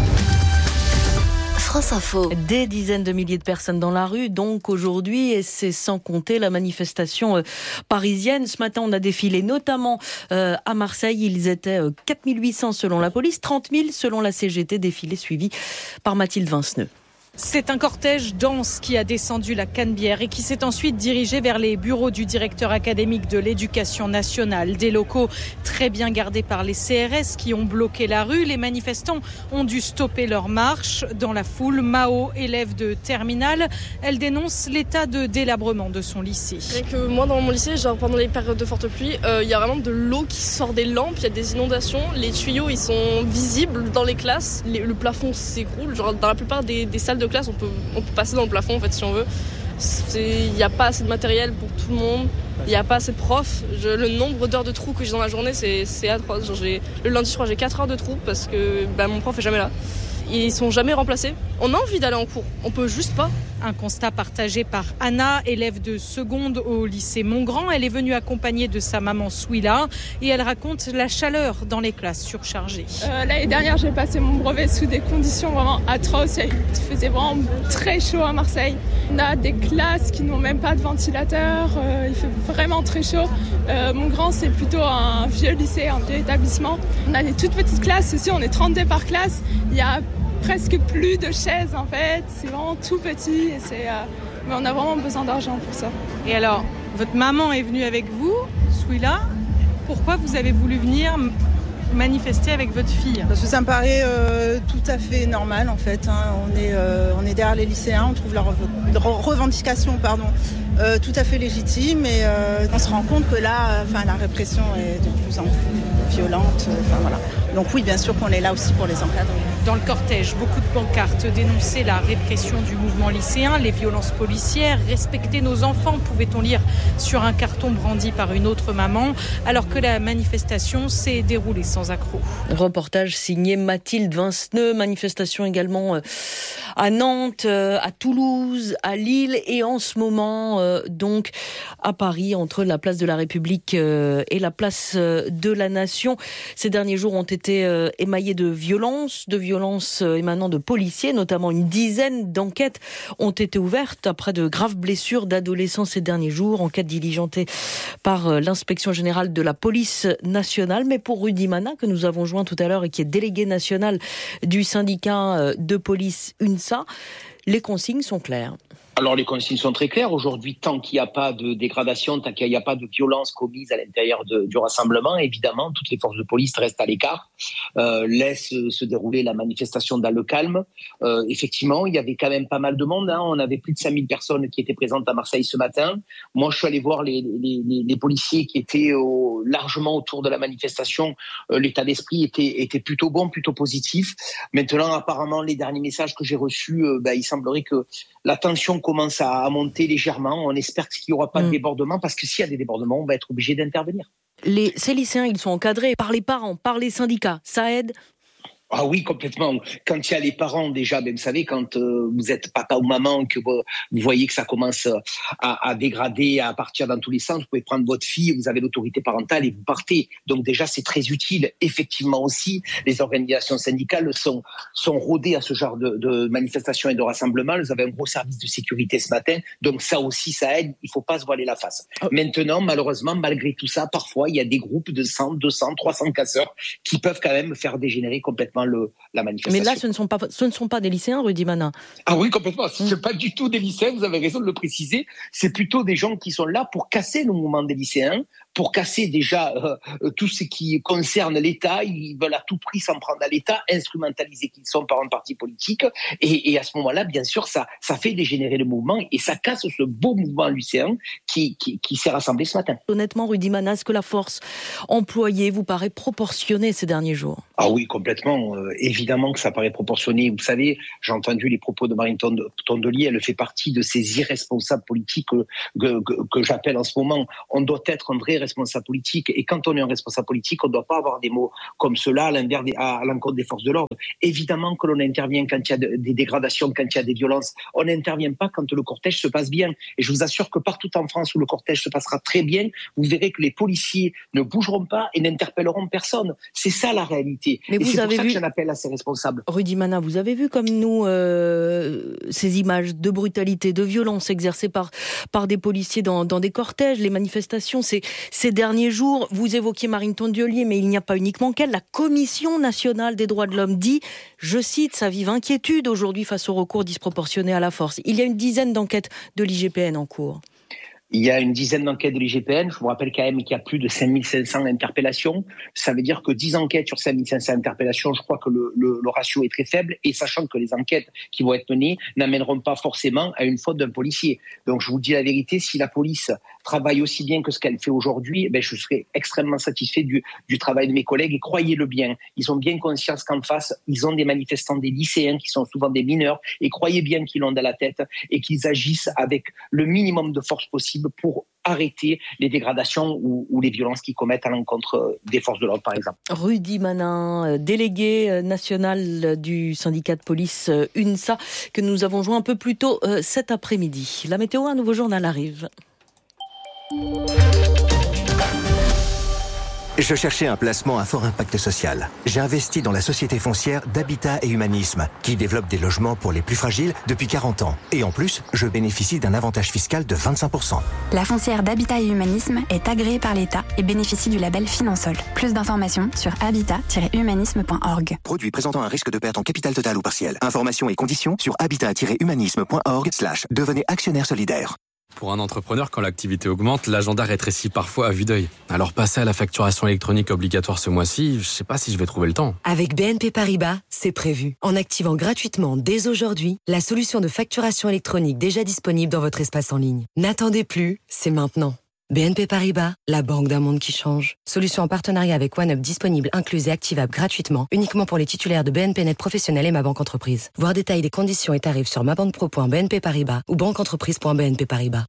France Info. Des dizaines de milliers de personnes dans la rue, donc aujourd'hui, et c'est sans compter la manifestation parisienne. Ce matin, on a défilé notamment euh, à Marseille. Ils étaient euh, quatre mille huit cents selon la police, trente mille selon la C G T, défilé suivi par Mathilde Vinceneux. C'est un cortège dense qui a descendu la Canebière et qui s'est ensuite dirigé vers les bureaux du directeur académique de l'éducation nationale. Des locaux très bien gardés par les C R S qui ont bloqué la rue. Les manifestants ont dû stopper leur marche. Dans la foule, Mao, élève de terminale, elle dénonce l'état de délabrement de son lycée. Rien que moi, dans mon lycée, genre pendant les périodes de forte pluie, il euh, y a vraiment de l'eau qui sort des lampes, il y a des inondations, les tuyaux ils sont visibles dans les classes, les, le plafond s'écroule. Genre dans la plupart des, des salles de classe, on peut, on peut passer dans le plafond en fait si on veut. Il n'y a pas assez de matériel pour tout le monde, il n'y a pas assez de profs. Je, le nombre d'heures de trous que j'ai dans la journée, c'est, c'est atroce. Genre, j'ai, le lundi, je crois, j'ai quatre heures de trous parce que bah, mon prof est jamais là. Ils sont jamais remplacés. On a envie d'aller en cours, on peut juste pas. Un constat partagé par Anna, élève de seconde au lycée Montgrand. Elle est venue accompagnée de sa maman Souila et elle raconte la chaleur dans les classes surchargées. Euh, l'année dernière, j'ai passé mon brevet sous des conditions vraiment atroces. Il faisait vraiment très chaud à Marseille. On a des classes qui n'ont même pas de ventilateur. Euh, il fait vraiment très chaud. Euh, Montgrand, c'est plutôt un vieux lycée, un vieux établissement. On a des toutes petites classes aussi, on est trente-deux par classe. Il y a presque plus de chaises en fait, c'est vraiment tout petit et c'est, euh, mais on a vraiment besoin d'argent pour ça. Et alors, votre maman est venue avec vous, Souila, pourquoi vous avez voulu venir manifester avec votre fille? Parce que ça me paraît euh, tout à fait normal en fait, hein. on, est, euh, on est derrière les lycéens, on trouve leurs re- revendications pardon, euh, tout à fait légitimes et euh, on se rend compte que là, enfin, la répression est de plus en plus violente, enfin voilà. Donc oui, bien sûr qu'on est là aussi pour les encadrer. Dans le cortège, beaucoup de pancartes dénonçaient la répression du mouvement lycéen, les violences policières, respecter nos enfants, pouvait-on lire sur un carton brandi par une autre maman, alors que la manifestation s'est déroulée sans accroc. Reportage signé Mathilde Vinceneux, manifestation également à Nantes, à Toulouse, à Lille et en ce moment euh, donc à Paris, entre la place de la République euh, et la place euh, de la Nation. Ces derniers jours ont été euh, émaillés de violences, de violences euh, émanant de policiers, notamment une dizaine d'enquêtes ont été ouvertes après de graves blessures d'adolescents ces derniers jours, enquête diligentée par euh, l'inspection générale de la police nationale. Mais pour Rudy Mana, que nous avons joint tout à l'heure et qui est délégué national du syndicat euh, de police UNSA, les consignes sont claires. Alors les consignes sont très claires. Aujourd'hui, tant qu'il n'y a pas de dégradation, tant qu'il n'y a pas de violence commise à l'intérieur de, du rassemblement, évidemment, toutes les forces de police restent à l'écart, euh, laissent se dérouler la manifestation dans le calme. Euh, effectivement, il y avait quand même pas mal de monde. Hein. On avait plus de cinq mille personnes qui étaient présentes à Marseille ce matin. Moi, je suis allé voir les, les, les, les policiers qui étaient au, largement autour de la manifestation. Euh, l'état d'esprit était, était plutôt bon, plutôt positif. Maintenant, apparemment, les derniers messages que j'ai reçus, euh, bah, il semblerait que la tension commence à monter légèrement. On espère qu'il n'y aura pas mmh. de débordement, parce que s'il y a des débordements, on va être obligé d'intervenir. Les, ces lycéens, ils sont encadrés par les parents, par les syndicats. Ça aide ? Ah oui, complètement. Quand il y a les parents, déjà, ben, vous savez, quand euh, vous êtes papa ou maman, que vous, vous voyez que ça commence à, à dégrader, à partir dans tous les sens, vous pouvez prendre votre fille, vous avez l'autorité parentale et vous partez. Donc déjà, c'est très utile. Effectivement aussi, les organisations syndicales sont, sont rodées à ce genre de, de manifestations et de rassemblements. Vous avez un gros service de sécurité ce matin. Donc ça aussi, ça aide. Il ne faut pas se voiler la face. Oh. Maintenant, malheureusement, malgré tout ça, parfois, il y a des groupes de cent, deux cents, trois cents casseurs qui peuvent quand même faire dégénérer complètement Le, la manifestation. Mais là, ce ne sont pas, ce ne sont pas des lycéens, Rudy Mana. Ah oui, complètement. Ce ne sont pas du tout des lycéens, vous avez raison de le préciser. C'est plutôt des gens qui sont là pour casser le mouvement des lycéens, pour casser déjà euh, tout ce qui concerne l'État. Ils veulent à tout prix s'en prendre à l'État, instrumentalisés qu'ils sont par un parti politique. Et, et à ce moment-là, bien sûr, ça, ça fait dégénérer le mouvement et ça casse ce beau mouvement lycéen qui, qui, qui s'est rassemblé ce matin. Honnêtement, Rudy Mana, est-ce que la force employée vous paraît proportionnée ces derniers jours ? Ah oui, complètement. Euh, évidemment que ça paraît proportionné. Vous savez, j'ai entendu les propos de Marine Tondelier. Elle fait partie de ces irresponsables politiques que, que, que, que j'appelle en ce moment. On doit être un vrai responsable politique. Et quand on est un responsable politique, on ne doit pas avoir des mots comme cela à, des, à l'encontre des forces de l'ordre. Évidemment que l'on intervient quand il y a de, des dégradations, quand il y a des violences. On n'intervient pas quand le cortège se passe bien. Et je vous assure que partout en France où le cortège se passera très bien, vous verrez que les policiers ne bougeront pas et n'interpelleront personne. C'est ça la réalité. Mais et vous c'est avez pour ça vu... que j'en appelle à ces responsables. Rudy Mana, vous avez vu comme nous euh, ces images de brutalité, de violence exercées par, par des policiers dans, dans des cortèges, les manifestations ces, ces derniers jours. Vous évoquiez Marine Tondelier, mais il n'y a pas uniquement qu'elle. La Commission nationale des droits de l'homme dit, je cite, sa vive inquiétude aujourd'hui face au recours disproportionné à la force. Il y a une dizaine d'enquêtes de l'I G P N en cours. Il y a une dizaine d'enquêtes de l'I G P N. Je vous rappelle quand même qu'il y a plus de cinq mille cinq cents interpellations. Ça veut dire que dix enquêtes sur cinq mille cinq cents interpellations, je crois que le, le, le ratio est très faible. Et sachant que les enquêtes qui vont être menées n'amèneront pas forcément à une faute d'un policier. Donc je vous dis la vérité, si la police travaille aussi bien que ce qu'elle fait aujourd'hui, ben je serai extrêmement satisfait du, du travail de mes collègues. Et croyez-le bien, ils ont bien conscience qu'en face, ils ont des manifestants, des lycéens qui sont souvent des mineurs. Et croyez bien qu'ils l'ont dans la tête et qu'ils agissent avec le minimum de force possible pour arrêter les dégradations ou, ou les violences qu'ils commettent à l'encontre des forces de l'ordre, par exemple. Rudy Mana, délégué national du syndicat de police UNSA, que nous avons joint un peu plus tôt euh, cet après-midi. La météo, un nouveau journal arrive. Je cherchais un placement à fort impact social. J'ai investi dans la société foncière d'Habitat et Humanisme, qui développe des logements pour les plus fragiles depuis quarante ans. Et en plus, je bénéficie d'un avantage fiscal de vingt-cinq pour cent. La foncière d'Habitat et Humanisme est agréée par l'État et bénéficie du label Finansol. Plus d'informations sur habitat tiret humanisme point org. Produit présentant un risque de perte en capital total ou partiel. Informations et conditions sur habitat tiret humanisme point org slash devenez actionnaire solidaire. Pour un entrepreneur, quand l'activité augmente, l'agenda rétrécit parfois à vue d'œil. Alors passer à la facturation électronique obligatoire ce mois-ci, je sais pas si je vais trouver le temps. Avec B N P Paribas, c'est prévu. En activant gratuitement dès aujourd'hui la solution de facturation électronique déjà disponible dans votre espace en ligne. N'attendez plus, c'est maintenant. B N P Paribas, la banque d'un monde qui change. Solution en partenariat avec OneUp disponible, incluse et activable gratuitement, uniquement pour les titulaires de B N P Net Professionnel et Ma Banque Entreprise. Voir détails des conditions et tarifs sur mabanquepro point b n p paribas ou banqueentreprise point b n p paribas.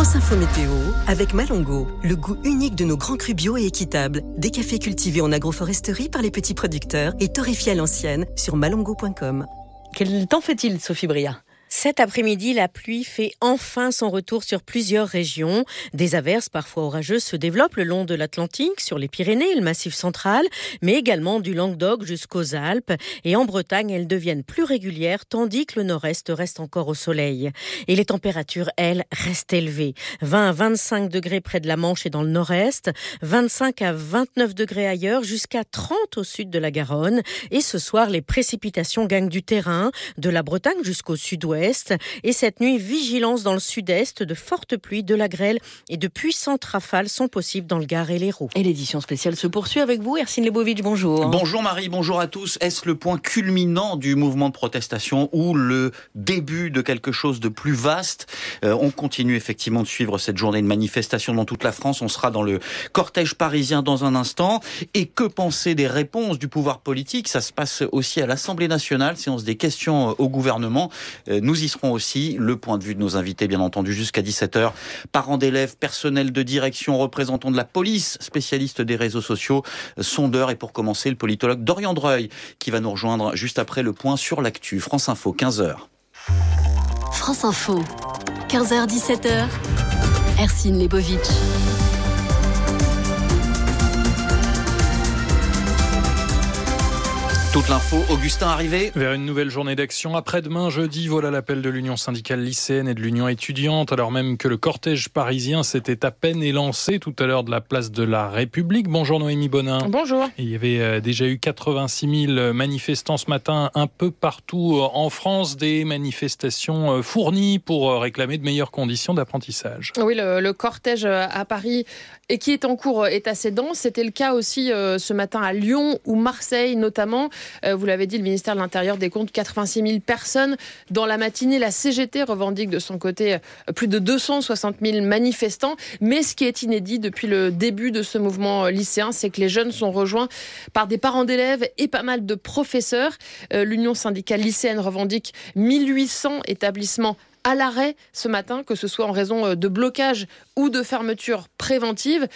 France Info Météo avec Malongo, le goût unique de nos grands crus bio et équitables. Des cafés cultivés en agroforesterie par les petits producteurs et torréfiés à l'ancienne sur malongo point com. Quel temps fait-il, Sophie Bria ? Cet après-midi, la pluie fait enfin son retour sur plusieurs régions. Des averses parfois orageuses se développent le long de l'Atlantique, sur les Pyrénées et le Massif central, mais également du Languedoc jusqu'aux Alpes. Et en Bretagne, elles deviennent plus régulières, tandis que le nord-est reste encore au soleil. Et les températures, elles, restent élevées. vingt à vingt-cinq degrés près de la Manche et dans le nord-est, vingt-cinq à vingt-neuf degrés ailleurs, jusqu'à trente au sud de la Garonne. Et ce soir, les précipitations gagnent du terrain, de la Bretagne jusqu'au sud-ouest. Et cette nuit, vigilance dans le sud-est, de fortes pluies, de la grêle et de puissantes rafales sont possibles dans le Gard et l'Hérault. Et l'édition spéciale se poursuit avec vous, Hercine Lebovitch, bonjour. Bonjour Marie, bonjour à tous. Est-ce le point culminant du mouvement de protestation ou le début de quelque chose de plus vaste ? euh, On continue effectivement de suivre cette journée de manifestation dans toute la France. On sera dans le cortège parisien dans un instant. Et que penser des réponses du pouvoir politique ? Ça se passe aussi à l'Assemblée nationale, séance des questions au gouvernement. Euh, Nous y serons aussi, le point de vue de nos invités bien entendu jusqu'à dix-sept heures. Parents d'élèves, personnel de direction, représentants de la police, spécialistes des réseaux sociaux, sondeurs et pour commencer le politologue Dorian Dreuil qui va nous rejoindre juste après le point sur l'actu. France Info, quinze heures. France Info, quinze heures dix-sept heures, Hercine Lebovitch. Toute l'info, Augustin arrivé. Vers une nouvelle journée d'action. Après-demain, jeudi, voilà l'appel de l'Union syndicale lycéenne et de l'Union étudiante, alors même que le cortège parisien s'était à peine élancé tout à l'heure de la place de la République. Bonjour Noémie Bonin. Bonjour. Il y avait déjà eu quatre-vingt-six mille manifestants ce matin un peu partout en France, des manifestations fournies pour réclamer de meilleures conditions d'apprentissage. Oui, le, le cortège à Paris et qui est en cours est assez dense. C'était le cas aussi euh, ce matin à Lyon ou Marseille notamment. Euh, vous l'avez dit, le ministère de l'Intérieur décompte quatre-vingt-six mille personnes. Dans la matinée, la C G T revendique de son côté euh, plus de deux cent soixante mille manifestants. Mais ce qui est inédit depuis le début de ce mouvement euh, lycéen, c'est que les jeunes sont rejoints par des parents d'élèves et pas mal de professeurs. Euh, L'Union syndicale lycéenne revendique mille huit cents établissements à l'arrêt ce matin, que ce soit en raison de blocage ou de fermeture préventive.